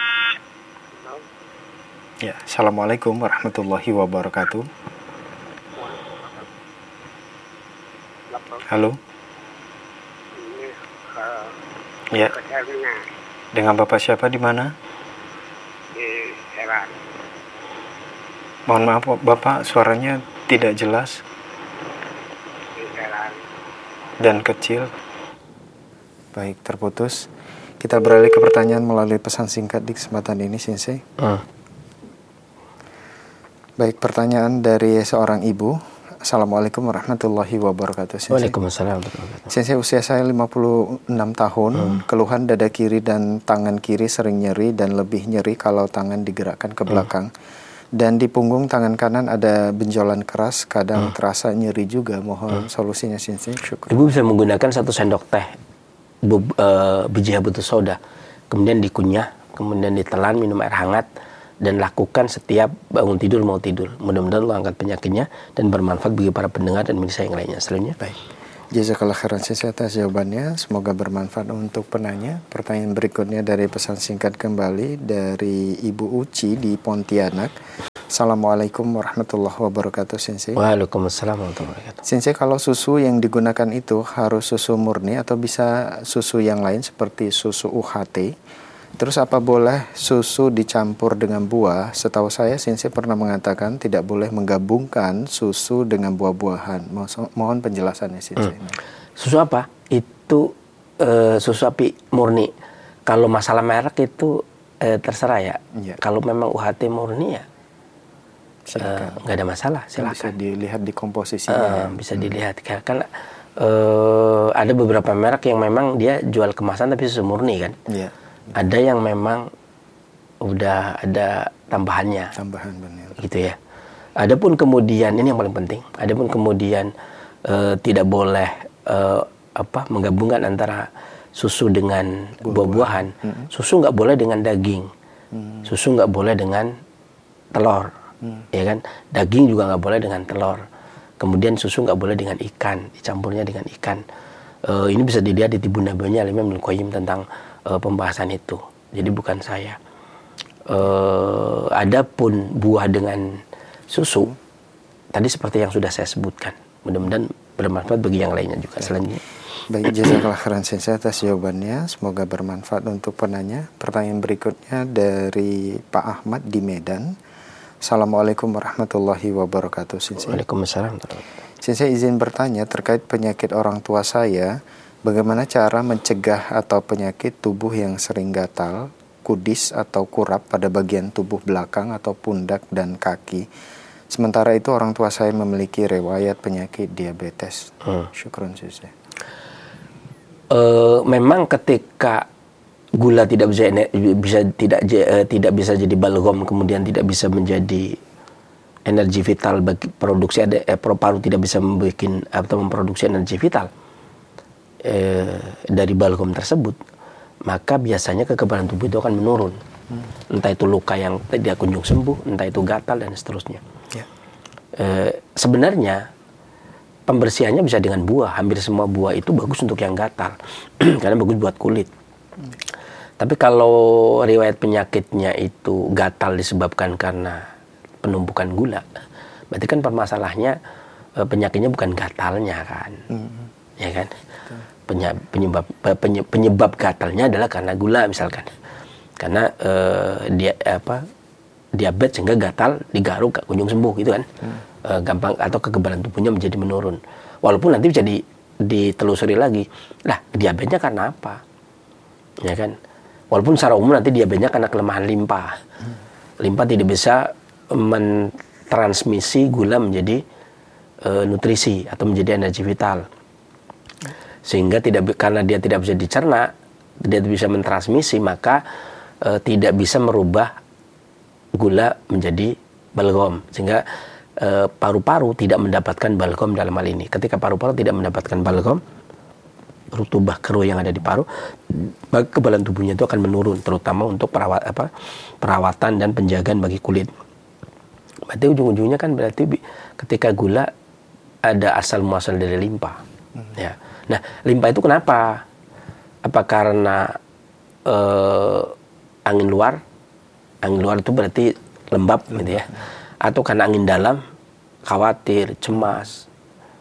Ya, Assalamualaikum warahmatullahi wabarakatuh. Halo. Ya. Dengan Bapak siapa di mana? Di Serang. Mohon maaf Bapak, suaranya tidak jelas. Di Serang. Dan kecil. Baik, terputus. Kita beralih ke pertanyaan melalui pesan singkat di kesempatan ini, Sensei. Uh. Baik, pertanyaan dari seorang ibu. Assalamualaikum warahmatullahi wabarakatuh, Sensei. Waalaikumsalam. Sensei, usia saya lima puluh enam tahun. Uh. Keluhan dada kiri dan tangan kiri sering nyeri dan lebih nyeri kalau tangan digerakkan ke belakang. Uh. Dan di punggung tangan kanan ada benjolan keras, kadang uh. terasa nyeri juga. Mohon uh. solusinya, Sensei. Syukur. Ibu bisa menggunakan satu sendok teh Bu, uh, biji habatus sauda kemudian dikunyah, kemudian ditelan minum air hangat, dan lakukan setiap bangun tidur mau tidur. Mudah-mudahan Allah angkat penyakitnya dan bermanfaat bagi para pendengar dan pemirsa yang lainnya. Selanjutnya. Baik. Jazakallah khairan atas jawabannya. Semoga bermanfaat untuk penanya. Pertanyaan berikutnya dari pesan singkat kembali dari Ibu Uci di Pontianak. Assalamualaikum warahmatullahi wabarakatuh, Sensei. Waalaikumsalam warahmatullahi wabarakatuh. Sensei, kalau susu yang digunakan itu harus susu murni atau bisa susu yang lain seperti susu U H T? Terus apa boleh susu dicampur dengan buah? Setahu saya Sensei pernah mengatakan tidak boleh menggabungkan susu dengan buah-buahan. Mo- mohon penjelasannya Sensei. Hmm. Susu apa? Itu e, susu sapi murni. Kalau masalah merek itu e, terserah ya. ya. Kalau memang U H T murni ya silakan. Nggak ada masalah, silakan. Bisa dilihat di komposisinya. Uh, bisa hmm. dilihat karena uh, ada beberapa merek yang memang dia jual kemasan tapi susu murni kan. Yeah. Ada yang memang udah ada tambahannya. Tambahan benar. Gitu ya. Adapun kemudian ini yang paling penting. Adapun kemudian uh, tidak boleh uh, apa menggabungkan antara susu dengan buah-buahan. Hmm. Susu nggak boleh dengan daging. Hmm. Susu nggak boleh dengan telur. Hmm. Ya kan, daging juga nggak boleh dengan telur. Kemudian susu nggak boleh dengan ikan, dicampurnya dengan ikan. E, ini bisa dilihat di Tibun Nabawiynya Imam Ibnu Qayyim tentang e, pembahasan itu. Jadi bukan saya. E, adapun buah dengan susu, tadi seperti yang sudah saya sebutkan. Mudah-mudahan bermanfaat bagi yang lainnya juga. Selanjutnya. Baik, jazakallah khairan Sensei atas jawabannya. Semoga bermanfaat untuk penanya. Pertanyaan berikutnya dari Pak Ahmad di Medan. Assalamualaikum warahmatullahi wabarakatuh, Sensei. Waalaikumsalam. Sensei izin bertanya terkait penyakit orang tua saya. Bagaimana cara mencegah atau penyakit tubuh yang sering gatal, kudis atau kurap pada bagian tubuh belakang atau pundak dan kaki? Sementara itu orang tua saya memiliki riwayat penyakit diabetes. Hmm. Syukran, Sensei. Uh, memang ketika gula tidak bisa bisa tidak uh, tidak bisa jadi balgam, kemudian tidak bisa menjadi energi vital bagi produksi ada eh, paru tidak bisa membuat atau memproduksi energi vital eh, dari balgam tersebut, maka biasanya kekebalan tubuh itu akan menurun. Hmm. Entah itu luka yang tidak kunjung sembuh, entah itu gatal dan seterusnya. Yeah. Eh, sebenarnya pembersihannya bisa dengan buah. Hampir semua buah itu bagus untuk yang gatal karena bagus buat kulit. Hmm. Tapi kalau riwayat penyakitnya itu gatal disebabkan karena penumpukan gula, berarti kan permasalahannya penyakitnya bukan gatalnya kan, mm-hmm. ya kan? Penyebab penyebab gatalnya adalah karena gula misalkan, karena uh, dia apa diabetes sehingga gatal digaruk gak kunjung sembuh gitu kan, mm. uh, gampang atau kekebalan tubuhnya menjadi menurun. Walaupun nanti bisa di, ditelusuri lagi, lah diabetesnya karena apa, ya kan? Walaupun secara umum nanti diabetesnya karena kelemahan limpa. Hmm. Limpa tidak bisa mentransmisi gula menjadi e, nutrisi atau menjadi energi vital. Sehingga tidak karena dia tidak bisa dicerna, tidak bisa mentransmisi, maka e, tidak bisa merubah gula menjadi balgam. Sehingga e, paru-paru tidak mendapatkan balgam dalam hal ini. Ketika paru-paru tidak mendapatkan balgam, rutubah keruh yang ada di paru, maka kekebalan tubuhnya itu akan menurun, terutama untuk perawat apa perawatan dan penjagaan bagi kulit. Berarti ujung-ujungnya kan berarti ketika gula ada asal muasal dari limpa. Hmm. Ya. Nah, limpa itu kenapa? Apa karena eh, angin luar? Angin luar itu berarti lembab, lembab gitu ya. Atau karena angin dalam, khawatir, cemas,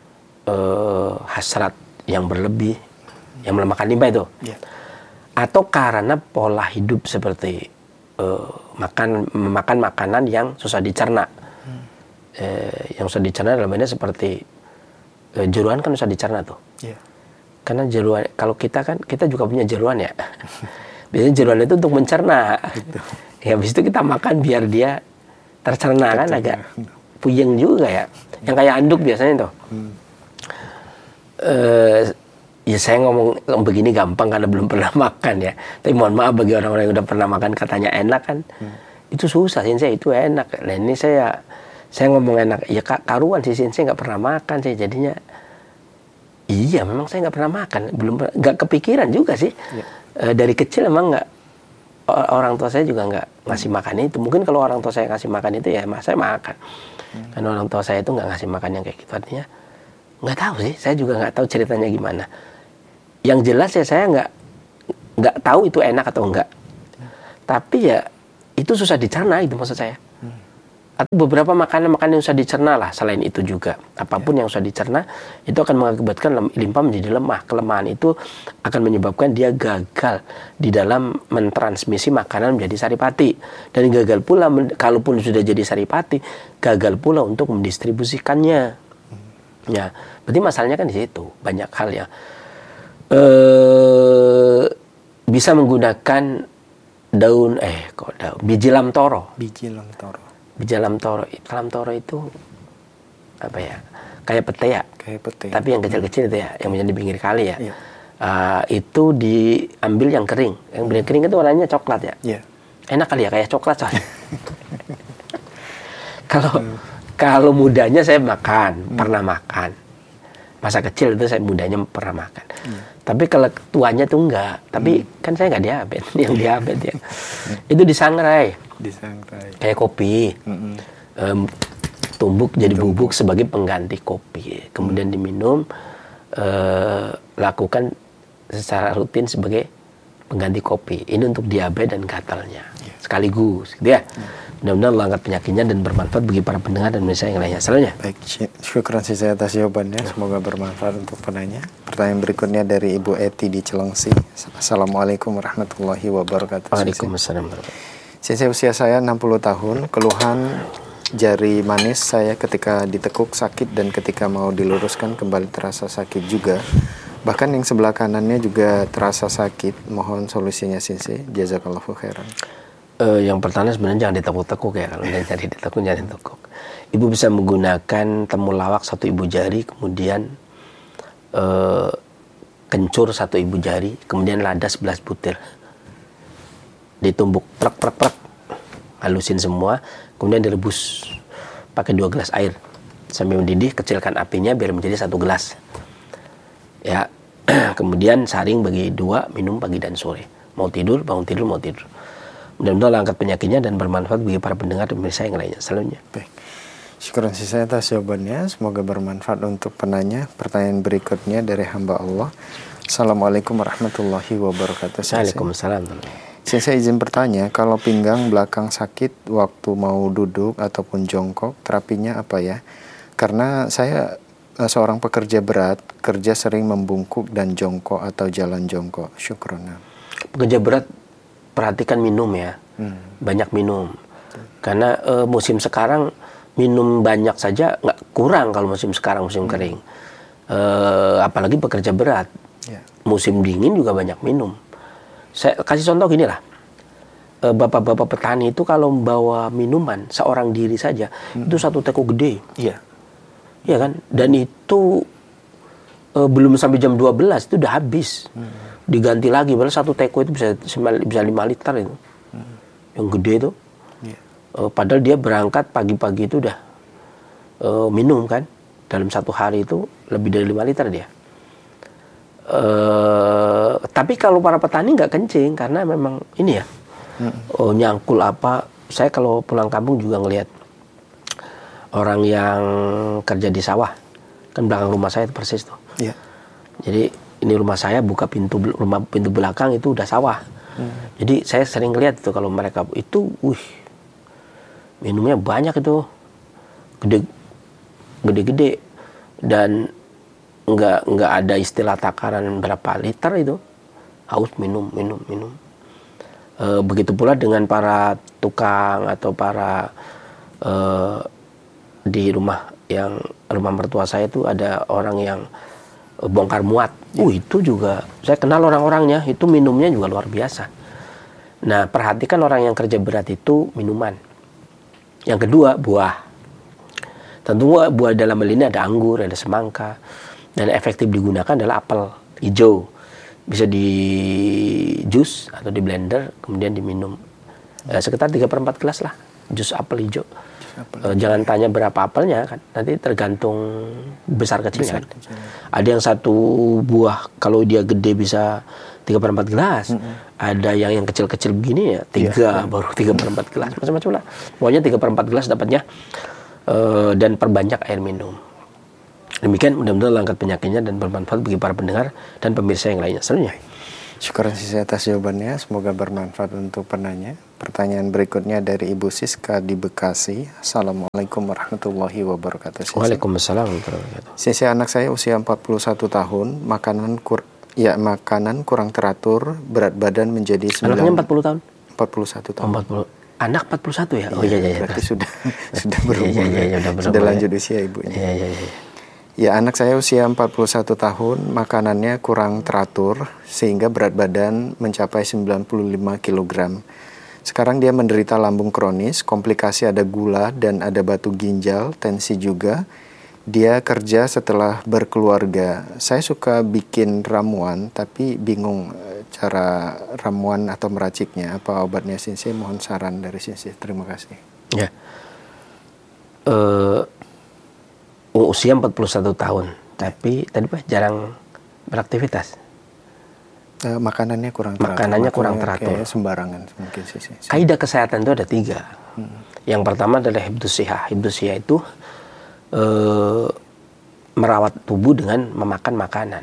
eh, hasrat yang berlebih, yang melemahkan limpa itu, yeah. Atau karena pola hidup seperti uh, makan memakan makanan yang susah dicerna, hmm. uh, yang susah dicerna dalam ini seperti uh, jeruan kan susah dicerna tuh, yeah. Karena jeruan kalau kita kan kita juga punya jeruan ya, biasanya jeruan itu untuk mencerna, gitu. Ya habis itu kita makan biar dia tercerna kan agak puyeng juga ya, yang kayak anduk biasanya tuh. Hmm. Uh, Ya saya ngomong begini gampang karena belum pernah makan ya. Tapi mohon maaf bagi orang-orang yang udah pernah makan katanya enak kan. Hmm. Itu susah sih, saya itu enak. Nah ini saya saya ngomong enak. Ya karuan sih saya nggak pernah makan sih jadinya. Iya memang saya nggak pernah makan. Belum nggak kepikiran juga sih. Ya. E, dari kecil emang nggak orang tua saya juga nggak ngasih makan itu. Mungkin kalau orang tua saya ngasih makan itu ya saya makan. Hmm. Karena orang tua saya itu nggak ngasih makan yang kayak gitu. Artinya nggak tahu sih. Saya juga nggak tahu ceritanya gimana. Yang jelas ya saya nggak nggak tahu itu enak atau enggak. Hmm. Tapi ya itu susah dicerna itu maksud saya. Hmm. Atau beberapa makanan-makanan yang susah dicerna lah. Selain itu juga apapun ya. yang susah dicerna itu akan mengakibatkan limpa menjadi lemah. Kelemahan itu akan menyebabkan dia gagal di dalam mentransmisi makanan menjadi saripati. Dan gagal pula, kalaupun sudah jadi saripati, gagal pula untuk mendistribusikannya. Hmm. Ya, berarti masalahnya kan di situ. Banyak hal ya. Eh, bisa menggunakan daun, eh kok daun, biji lamtoro. Biji lamtoro. Biji lamtoro, lamtoro itu apa ya? Kayak pete ya. Kayak pete. Tapi yang kecil-kecil itu ya, yang menjadi pinggir kali ya. Iya. Uh, itu diambil yang kering. Yang hmm. kering itu warnanya coklat ya. Iya. Enak kali ya, kayak coklat soalnya. Kalau hmm. kalau mudanya saya makan, hmm. pernah makan. Masa kecil itu saya mudanya pernah makan. Hmm. Tapi kalau tuanya tuh enggak. Tapi hmm. kan saya nggak diabetes, yang diabetes ya. Itu disangrai. Disangrai. Kayak kopi. Hmm. Um, tumbuk jadi tumbuk. Bubuk sebagai pengganti kopi. Kemudian hmm. diminum, uh, lakukan secara rutin sebagai pengganti kopi. Ini untuk diabetes dan gatalnya. Yeah. Sekaligus, gitu ya. Hmm. Mudah-mudahan Allah angkat penyakitnya dan bermanfaat bagi para pendengar dan pemirsa yang lainnya. Selanjutnya. Baik, syukran saya atas jawabannya. Semoga bermanfaat untuk penanya. Pertanyaan berikutnya dari Ibu Eti di Cilengsi. Assalamualaikum warahmatullahi wabarakatuh. Waalaikumsalam. Sisi usia saya enam puluh tahun, keluhan jari manis saya ketika ditekuk sakit dan ketika mau diluruskan kembali terasa sakit juga. Bahkan yang sebelah kanannya juga terasa sakit. Mohon solusinya Sisi. Jazakallahu khairan. Uh, yang pertama sebenarnya jangan ditekuk-tekuk ya. Kalau udah jadi ditekuk jangan ditekuk. Ibu bisa menggunakan temulawak satu ibu jari, kemudian uh, kencur satu ibu jari, kemudian lada sebelas butir. Ditumbuk prek-prek-prek, halusin semua, kemudian direbus pakai dua gelas air sampai mendidih. Kecilkan apinya biar menjadi satu gelas. Ya, kemudian saring bagi dua, minum pagi dan sore. Mau tidur, bangun tidur, mau tidur. Mudah-mudahan angkat penyakitnya dan bermanfaat bagi para pendengar dan pemirsa yang lainnya. Selanjutnya. Baik. Syukuran saya atas jawabannya. Semoga bermanfaat untuk penanya. Pertanyaan berikutnya dari hamba Allah. Assalamualaikum warahmatullahi wabarakatuh. Waalaikumsalam. Saya izin bertanya, kalau pinggang belakang sakit waktu mau duduk ataupun jongkok, terapinya apa ya? Karena saya seorang pekerja berat, kerja sering membungkuk dan jongkok atau jalan jongkok. Syukran. Pekerja berat, perhatikan minum ya, hmm. banyak minum. Karena e, musim sekarang minum banyak saja nggak kurang kalau musim sekarang musim hmm. kering. E, apalagi pekerja berat, yeah. musim dingin juga banyak minum. Saya kasih contoh gini lah, e, bapak-bapak petani itu kalau membawa minuman seorang diri saja hmm. itu satu teko gede, iya, yeah. ya kan? Dan itu e, belum sampai jam dua belas itu udah habis. Hmm. Diganti lagi, padahal satu teko itu bisa bisa lima liter itu, hmm. yang gede itu. Yeah. Uh, padahal dia berangkat pagi-pagi itu udah uh, minum kan, dalam satu hari itu lebih dari lima liter dia. Uh, tapi kalau para petani nggak kencing karena memang ini ya, hmm. oh, nyangkul apa. Saya kalau pulang kampung juga ngelihat orang yang kerja di sawah, kan belakang rumah saya itu persis tuh. Yeah. Jadi ini rumah saya, buka pintu rumah pintu belakang itu udah sawah. Hmm. Jadi saya sering lihat itu kalau mereka itu, wih, minumnya banyak itu, gede, gede-gede dan nggak nggak ada istilah takaran berapa liter itu, haus minum minum minum. E, begitu pula dengan para tukang atau para e, di rumah yang rumah mertua saya itu ada orang yang bongkar muat. Ya. Uh itu juga saya kenal orang-orangnya, itu minumnya juga luar biasa. Nah, perhatikan orang yang kerja berat itu minuman. Yang kedua, buah. Tentu buah dalam hal ini ada anggur, ada semangka. Dan efektif digunakan adalah apel hijau. Bisa di jus atau di blender kemudian diminum. Eh, sekitar tiga per empat gelas lah jus apel hijau. Uh, jangan tanya berapa apelnya kan, nanti tergantung besar kecilnya kan. Kecil. Ada yang satu buah kalau dia gede bisa tiga per empat gelas. Mm-hmm. Ada yang yang kecil-kecil begini ya, tiga, yeah. baru tiga per empat gelas, macam-macam lah. Pokoknya tiga per empat gelas dapatnya, uh, dan perbanyak air minum. Demikian mudah-mudahan angkat penyakitnya dan bermanfaat bagi para pendengar dan pemirsa yang lainnya. Selanjutnya. Syukur sisi atas jawabannya, semoga bermanfaat untuk penanya. Pertanyaan berikutnya dari Ibu Siska di Bekasi. Assalamualaikum warahmatullahi wabarakatuh. Sisi. Waalaikumsalam warahmatullahi wabarakatuh. Sisi, anak saya usia empat puluh satu tahun, makanan kur ya makanan kurang teratur, berat badan menjadi sembilan. Anaknya empat puluh tahun? empat puluh satu tahun. empat puluh. Anak empat puluh satu ya? Oh iya iya. Berarti sudah sudah berumur. Iya, iya, iya, sudah, sudah lanjut usia ibunya. Iya iya iya. Ya, anak saya usia empat puluh satu tahun, makanannya kurang teratur sehingga berat badan mencapai sembilan puluh lima kilogram. Sekarang dia menderita lambung kronis, komplikasi ada gula dan ada batu ginjal, tensi juga. Dia kerja setelah berkeluarga. Saya suka bikin ramuan tapi bingung cara ramuan atau meraciknya. Apa obatnya, Sensei? Mohon saran dari Sensei. Terima kasih. Ya. Uh... Usia empat puluh satu tahun, tapi tadi Pak jarang beraktivitas. Uh, makanannya kurang teratur. Makanannya kurang teratur. Sembarangan mungkin sih. sih. Kaidah kesehatan itu ada tiga. Hmm. Yang pertama adalah hibdus sihah. Hibdus sihah itu uh, merawat tubuh dengan memakan makanan.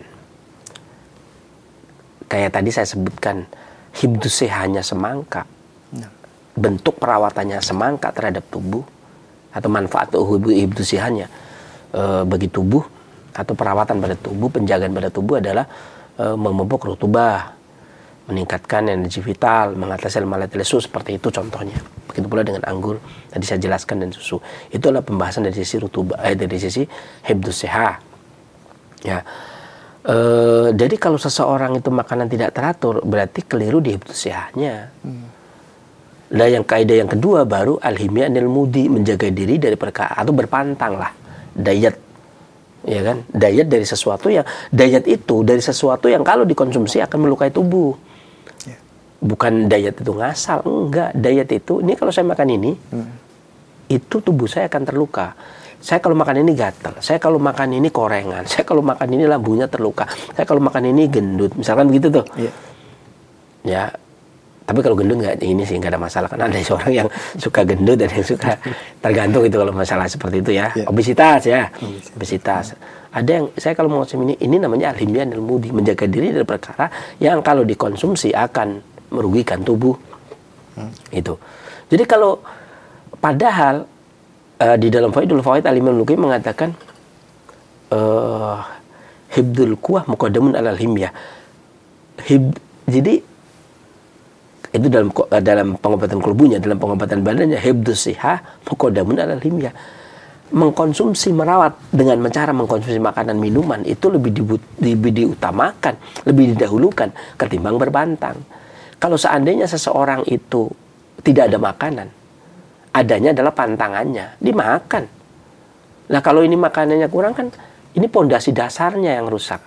Kayak tadi saya sebutkan, hibdus sihahnya semangka. Hmm. Bentuk perawatannya semangka terhadap tubuh atau manfaat hibdus sihahnya E, bagi tubuh atau perawatan pada tubuh, penjagaan pada tubuh adalah e, memupuk rutubah, meningkatkan energi vital, mengatasi lemah lesu, seperti itu contohnya. Begitu pula dengan anggur, tadi saya jelaskan, dan susu. Itu adalah pembahasan dari sisi rutubah, eh, dari sisi hibdus sihah. Ya, e, jadi kalau seseorang itu makanan tidak teratur, berarti keliru di hibdus sihahnya. Hmm. Nah, yang kaidah yang kedua baru al-himya anil mudi, menjaga diri dari perkara atau berpantang lah. Diet, ya kan? Diet dari sesuatu yang diet itu dari sesuatu yang kalau dikonsumsi akan melukai tubuh. Yeah. Bukan diet itu ngasal, enggak. Diet itu, ini kalau saya makan ini, hmm. itu tubuh saya akan terluka. Saya kalau makan ini gatal, saya kalau makan ini korengan, saya kalau makan ini lambungnya terluka, saya kalau makan ini gendut, misalkan begitu tuh. Yeah. Ya. Tapi kalau gendut nggak, ini sih nggak ada masalah, karena ada seorang yang suka gendut dan yang suka, tergantung itu kalau masalah seperti itu ya. Yeah. Obesitas ya, obesitas. Obesitas. Ada yang saya kalau mau ngomong ini, ini namanya al-himya anil mudi, menjaga diri dari perkara yang kalau dikonsumsi akan merugikan tubuh. Hmm. Itu. Jadi kalau padahal uh, di dalam Faidul Fawaid Al-Imam Al-Luqayyim mengatakan uh, hibdul quwah muqaddamun alal himyah. Hib, jadi itu dalam dalam pengobatan kulbunya, dalam pengobatan badannya, hibdus sihah muqaddamun alal himyah. Mengkonsumsi, merawat dengan cara mengkonsumsi makanan minuman itu lebih, dibut, lebih diutamakan, lebih didahulukan ketimbang berbantang. Kalau seandainya seseorang itu tidak ada makanan, adanya adalah pantangannya, dimakan. Nah, kalau ini makanannya kurang kan, ini pondasi dasarnya yang rusak.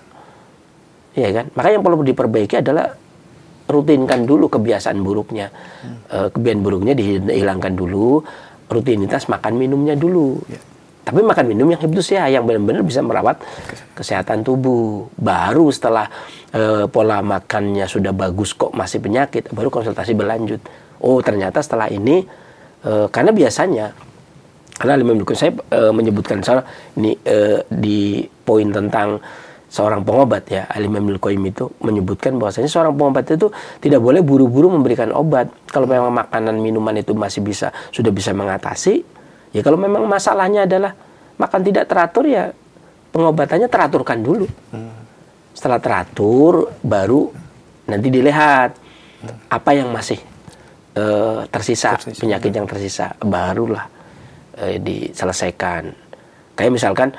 Iya kan? Makanya yang perlu diperbaiki adalah rutinkan dulu kebiasaan buruknya. Hmm. E, kebiasaan buruknya dihilangkan dulu, rutinitas makan minumnya dulu. Ya. Tapi makan minum yang hibdus ya, yang benar-benar bisa merawat kesehatan tubuh. Baru setelah e, pola makannya sudah bagus kok masih penyakit, baru konsultasi berlanjut. Oh, ternyata setelah ini, e, karena biasanya, karena Imam Al-Luqayyim saya e, menyebutkan soal ini e, di poin tentang seorang pengobat ya, Al-Imam Al-Qayyim itu menyebutkan bahwasanya seorang pengobat itu tidak boleh buru-buru memberikan obat. Kalau memang makanan minuman itu masih bisa, sudah bisa mengatasi, ya kalau memang masalahnya adalah makan tidak teratur, ya pengobatannya teraturkan dulu. Setelah teratur, baru nanti dilihat apa yang masih uh, tersisa, tersisa, penyakit yang tersisa, barulah uh, diselesaikan. Kayak misalkan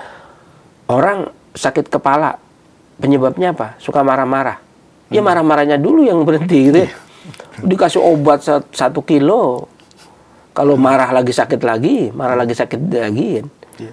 orang sakit kepala, penyebabnya apa? Suka marah-marah. Ya marah-marahnya dulu yang berhenti gitu ya. Dikasih obat satu kilo. Kalau marah lagi sakit lagi, marah lagi sakit lagi.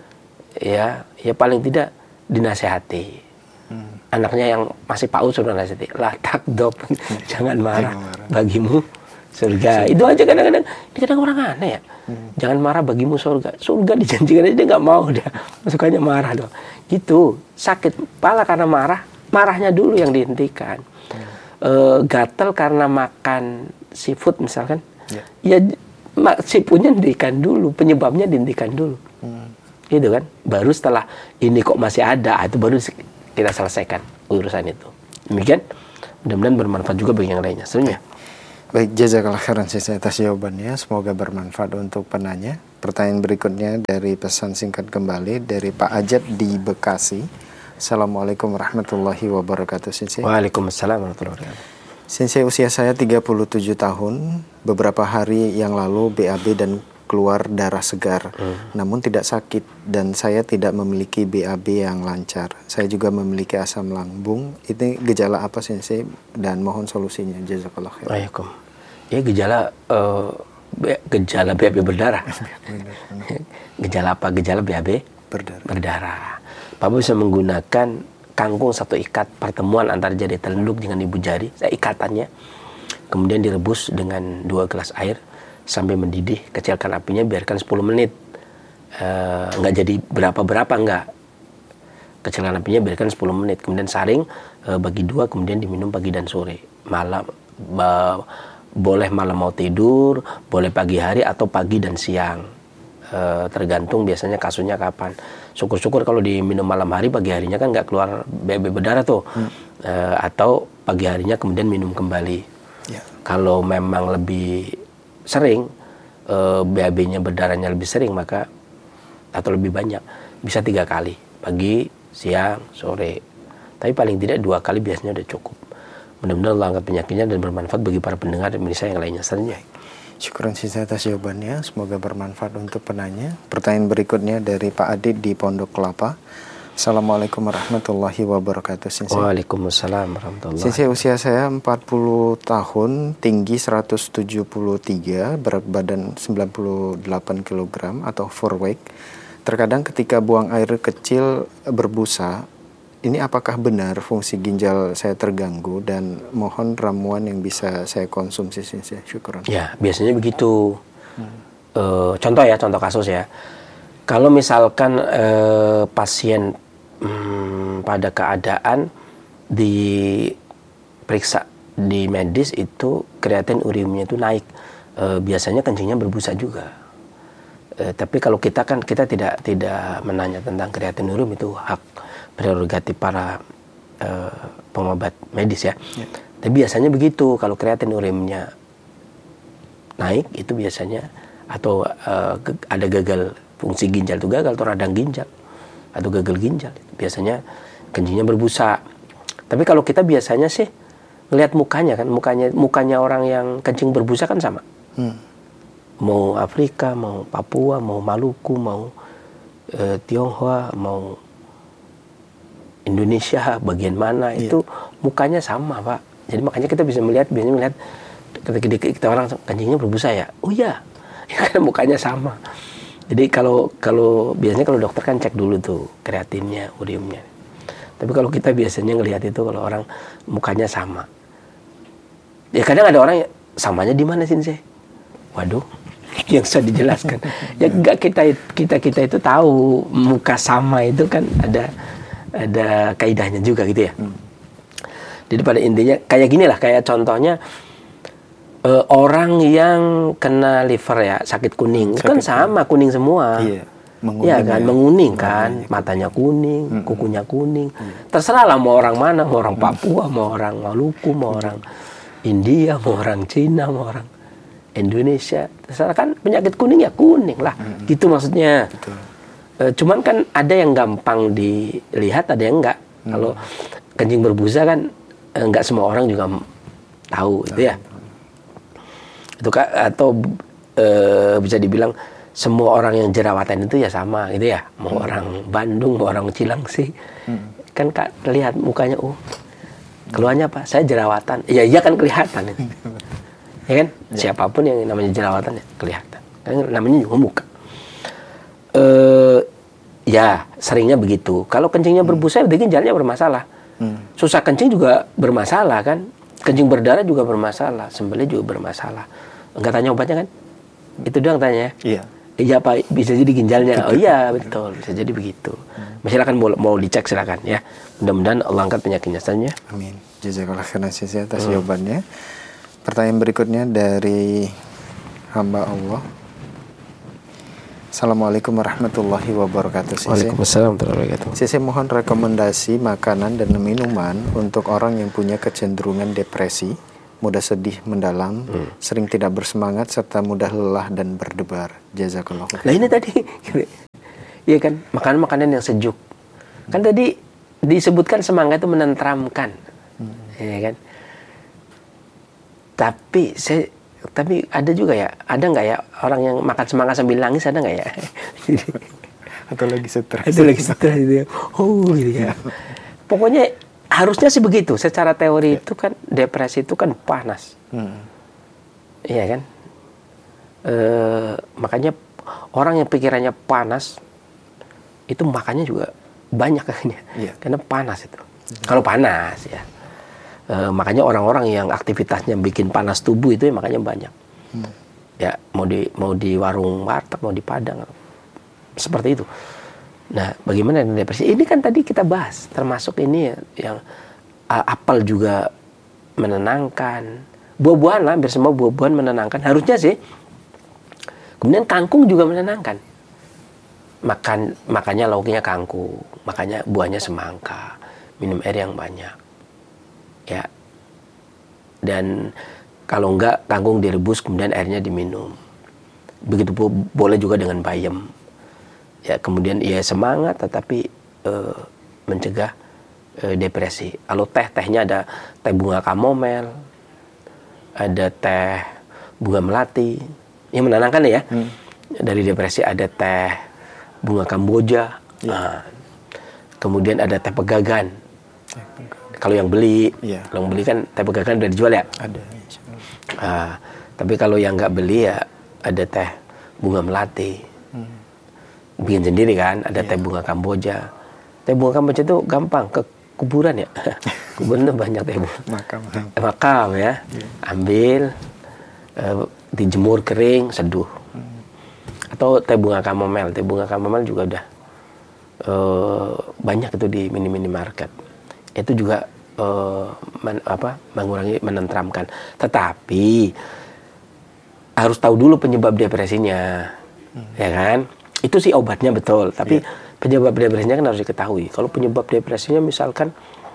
Ya, ya paling tidak dinasehati. Anaknya yang masih paut sudah nasihati. Lah takdob, jangan marah. Bagimu surga. Itu aja kadang-kadang. Ini kadang orang aneh ya. Jangan marah, bagimu surga. Surga dijanjikan aja dia nggak mau, dia sukanya marah doang. Gitu, sakit kepala karena marah, marahnya dulu yang dihentikan. uh, gatal karena makan seafood misalkan, ya, ya seafoodnya dihentikan dulu, penyebabnya dihentikan dulu, hmm. gitu kan. Baru setelah ini kok masih ada, itu baru kita selesaikan urusan itu. Demikian, mudah-mudahan bermanfaat juga bagi yang lainnya. Sebenarnya. Baik, jazakallah khairan atas jawabannya. Semoga bermanfaat untuk penanya. Pertanyaan berikutnya dari pesan singkat kembali dari Pak Ajat di Bekasi. Assalamualaikum warahmatullahi wabarakatuh, Sensei. Waalaikumsalam warahmatullahi wabarakatuh. Sensei, usia saya tiga puluh tujuh tahun. Beberapa hari yang lalu B A B dan keluar darah segar, hmm. namun tidak sakit, dan saya tidak memiliki B A B yang lancar. Saya juga memiliki asam lambung. Ini gejala apa, Sensei? Dan mohon solusinya. Jazakallah khair. Waalaikum. Ya gejala uh, gejala B A B berdarah. Gejala apa? Gejala B A B berdarah. berdarah. Bapak bisa menggunakan kangkung satu ikat, pertemuan antara jari telunjuk dengan ibu jari, ikatannya, kemudian direbus dengan dua gelas air sampai mendidih, kecilkan apinya, biarkan sepuluh menit. Uh, enggak jadi berapa-berapa, enggak. Kecilkan apinya, biarkan sepuluh menit. Kemudian saring, uh, bagi dua, kemudian diminum pagi dan sore. Malam, uh, boleh malam mau tidur, boleh pagi hari, atau pagi dan siang. Uh, tergantung biasanya kasusnya kapan. Syukur-syukur kalau diminum malam hari, pagi harinya kan enggak keluar B A B berdarah tuh. Hmm. Uh, atau pagi harinya kemudian minum kembali. Yeah. Kalau memang lebih sering, e, B A B-nya berdarahnya lebih sering, maka atau lebih banyak, bisa tiga kali, pagi, siang, sore. Tapi paling tidak dua kali biasanya udah cukup. Mudah-mudahan Allah angkat penyakitnya dan bermanfaat bagi para pendengar dan pemirsa yang lainnya. Selanjutnya. Syukuran sisa atas jawabannya, semoga bermanfaat untuk penanya. Pertanyaan berikutnya dari Pak Adit di Pondok Kelapa. Assalamualaikum warahmatullahi wabarakatuh, Sensei. Waalaikumsalam warahmatullahi wabarakatuh. Sensei, usia saya empat puluh tahun, tinggi seratus tujuh puluh tiga, berat badan sembilan puluh delapan kilogram atau overweight. Terkadang ketika buang air kecil berbusa. Ini apakah benar fungsi ginjal saya terganggu, dan mohon ramuan yang bisa saya konsumsi, Sensei. Syukuran. Ya, biasanya begitu. Hmm. E, contoh ya, contoh kasus ya. Kalau misalkan e, pasien Hmm, pada keadaan diperiksa di medis itu kreatin uriumnya itu naik, e, biasanya kencingnya berbusa juga. E, tapi kalau kita kan kita tidak tidak menanya tentang kreatin urium, itu hak prerogatif para e, pengobat medis ya. ya. Tapi biasanya begitu, kalau kreatin uriumnya naik itu biasanya atau e, ada gagal fungsi ginjal, itu gagal atau radang ginjal atau gagal ginjal, biasanya kencingnya berbusa. Tapi kalau kita biasanya sih ngelihat mukanya kan, mukanya mukanya orang yang kencing berbusa kan sama. Hmm. Mau Afrika, mau Papua, mau Maluku, mau e, Tionghoa, mau Indonesia, bagian mana yeah. itu mukanya sama, Pak. Jadi makanya kita bisa melihat, biasanya melihat ketika kita orang kencingnya berbusa ya, oh iya, ya karena mukanya sama. Jadi kalau kalau biasanya kalau dokter kan cek dulu tuh kreatinnya, uriumnya. Tapi kalau kita biasanya ngelihat itu kalau orang mukanya sama. Ya kadang ada orang samanya di mana sih, Sensei? Waduh, yang bisa dijelaskan. Ya enggak, kita kita kita itu tahu muka sama itu kan ada ada kaidahnya juga gitu ya. Hmm. Jadi pada intinya kayak gini lah, kayak contohnya Uh, orang yang kena liver ya, sakit kuning, sakit kan sama kuning semua. Iya, menguning ya kan, ya. menguning kan, Menguning. matanya kuning, mm-hmm. kukunya kuning. Mm. Terserah lah mau orang mana, mau orang Papua, mm. mau orang Maluku, mau mm. orang India, mau orang Cina, mau orang Indonesia. Terserah kan, penyakit kuning ya kuning lah, mm. gitu maksudnya. Uh, cuman kan ada yang gampang dilihat, ada yang enggak. Mm. Kalau kencing berbusa kan enggak semua orang juga tahu, mm. gitu ya. Itu kan, atau e, bisa dibilang semua orang yang jerawatan itu ya sama gitu ya, mau hmm. orang Bandung, mau orang Cilangsi, hmm. kan Kak lihat mukanya, oh keluarnya apa? Saya jerawatan, ya iya kan kelihatan, ya kan? Ya. Siapapun yang namanya jerawatan ya kelihatan, kan namanya juga muka. E, ya seringnya begitu. Kalau kencingnya berbusa, berarti ginjalnya bermasalah. Hmm. Susah kencing juga bermasalah kan? Kencing berdarah juga bermasalah, sembelih juga bermasalah. Enggak tanya obatnya kan? Itu doang tanya. Iya. Iya Pak, bisa jadi ginjalnya. Oh iya betul, bisa jadi begitu. Silakan mau, mau dicek silakan ya. Mudah-mudahan Allah angkat penyakitnya saja. Amin. Jazakallah khairan atas hmm. jawabannya. Pertanyaan berikutnya dari hamba Allah. Assalamualaikum warahmatullahi wabarakatuh. Waalaikumsalam warahmatullahi wabarakatuh. Saya mohon rekomendasi makanan dan minuman untuk orang yang punya kecenderungan depresi, mudah sedih mendalam, hmm. sering tidak bersemangat, serta mudah lelah dan berdebar. Jazakallah. Nah ini tadi, iya kan, makanan-makanan yang sejuk. Kan tadi disebutkan semangat itu menenteramkan, hmm. ya kan. Tapi saya, tapi ada juga ya, ada nggak ya orang yang makan semangat sambil nangis, ada nggak ya? Atau lagi stres? Atau lagi stres gitu ya. Oh gitu ya. Pokoknya harusnya sih begitu. Secara teori ya. Itu kan depresi itu kan panas, hmm. iya kan. E, makanya orang yang pikirannya panas itu makannya juga banyak akhirnya, ya. Karena panas itu. Ya. Kalau panas ya. E, makanya orang-orang yang aktivitasnya bikin panas tubuh itu ya makanya banyak. Hmm. Ya mau di mau di warung warteg, mau di Padang, seperti itu. Nah, bagaimana dengan depresi? Ini kan tadi kita bahas, termasuk ini yang uh, apel juga menenangkan, buah-buahan lah, hampir semua buah-buahan menenangkan. Harusnya sih. Kemudian kangkung juga menenangkan. Makan makanya lauknya kangkung, makanya buahnya semangka, minum air yang banyak. Ya, dan kalau enggak kangkung direbus kemudian airnya diminum. Begitu boleh juga dengan bayam. Ya, kemudian ya semangat tetapi uh, mencegah uh, depresi. Kalau teh, tehnya ada teh bunga kamomel, ada teh bunga melati, yang menenangkan ya. Hmm. Dari depresi ada teh bunga kamboja. Ya. Nah, kemudian ada teh pegagan. Kalau yang beli, ya. Kalau yang beli kan teh pegagan udah dijual ya? Ada. Uh, tapi kalau yang nggak beli ya ada teh bunga melati. Hmm. Bikin sendiri kan, ada yeah. teh bunga Kamboja. Teh bunga Kamboja itu gampang, ke kuburan ya. Kuburan itu banyak teh bunga. Makam. Eh, makam ya. Yeah. Ambil, uh, dijemur kering, seduh. Hmm. Atau teh bunga kamomel. Teh bunga kamomel juga udah uh, banyak itu di mini-mini market. Itu juga uh, men, apa, mengurangi, menenteramkan. Tetapi harus tahu dulu penyebab depresinya, hmm. ya kan? Itu sih obatnya betul, tapi yeah. penyebab depresinya kan harus diketahui. Kalau penyebab depresinya misalkan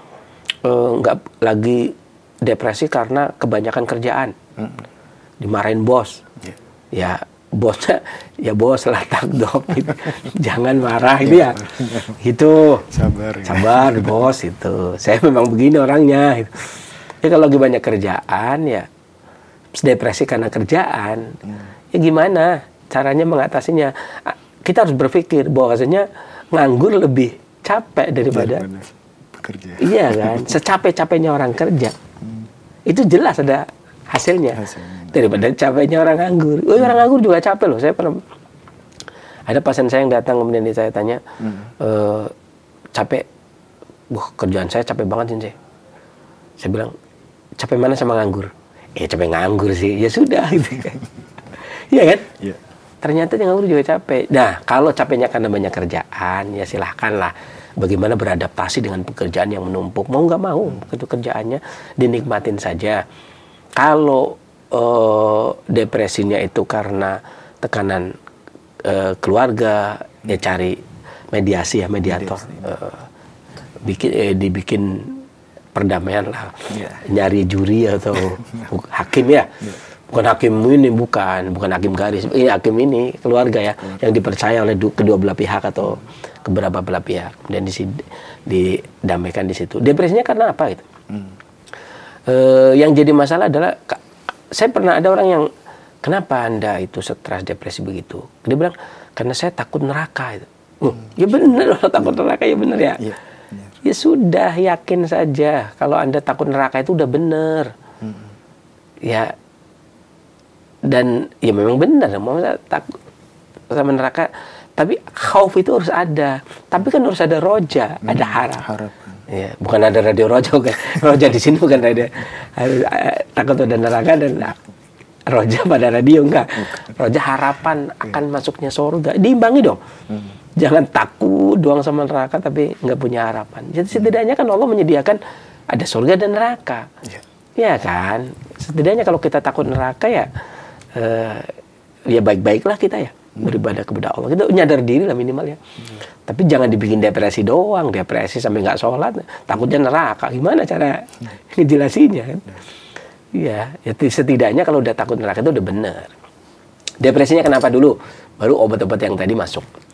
nggak uh, lagi depresi karena kebanyakan kerjaan, hmm. dimarahin bos, yeah. ya bosnya ya bos lah takdok gitu. Jangan marah gitu ya, gitu. Sabar, sabar bos itu. Saya memang begini orangnya. Gitu. Ya kalau lagi banyak kerjaan ya depresi karena kerjaan, hmm. ya gimana caranya mengatasinya? Kita harus berpikir bahwasanya nganggur lebih capek daripada bekerja. Iya kan, secapek-capeknya orang kerja. Hmm. Itu jelas ada hasilnya. hasilnya. Daripada capeknya orang nganggur. Oh, hmm. orang nganggur juga capek loh. Saya pernah ada pasien saya yang datang kemudian saya tanya, hmm. e, capek, wah kerjaan saya capek banget sih. Saya bilang, capek mana sama nganggur? Eh capek nganggur sih, ya sudah gitu kan. Iya kan? Yeah. Ternyata yang nganggur juga capek. Nah, kalau capeknya karena banyak kerjaan, ya silahkanlah. Bagaimana beradaptasi dengan pekerjaan yang menumpuk. Mau nggak mau, itu kerjaannya dinikmatin saja. Kalau uh, depresinya itu karena tekanan uh, keluarga, ya cari mediasi ya, mediator. Uh, bikin, eh, dibikin perdamaian lah, yeah. nyari juri atau hakim ya, yeah. bukan hakim ini bukan, bukan hakim garis, ini hakim ini keluarga ya, keluarga. Yang dipercaya oleh du- kedua belah pihak atau hmm. keberapa belah pihak, dan di didamaikan di situ. Depresinya karena apa gitu? Hmm. E, yang jadi masalah adalah, saya pernah ada orang yang, kenapa anda itu stres depresi begitu? Dia bilang karena saya takut neraka itu. Oh, hmm. Ya benar, takut neraka ya benar ya. Yeah. Ya sudah, yakin saja kalau anda takut neraka itu udah benar. Hmm. Ya, dan ya memang benar, mau takut sama neraka, tapi khauf itu harus ada. Tapi kan harus ada roja, hmm. ada harap. Harap. Ya, bukan ada radio roja, bukan. Roja di sini bukan ada. Harus takut ada neraka dan roja pada radio, enggak. Roja harapan akan masuknya surga. Diimbangi dong. Jangan takut doang sama neraka tapi nggak punya harapan. Jadi setidaknya kan Allah menyediakan ada surga dan neraka. Ya kan? Setidaknya kalau kita takut neraka ya uh, ya baik-baiklah kita ya. Beribadah kepada Allah. Kita nyadar diri lah minimal ya. Tapi jangan dibikin depresi doang. Depresi sampai nggak sholat. Takutnya neraka. Gimana cara ngejelasinnya kan? Iya, ya, setidaknya kalau udah takut neraka itu udah benar. Depresinya kenapa dulu? Baru obat-obat yang tadi masuk.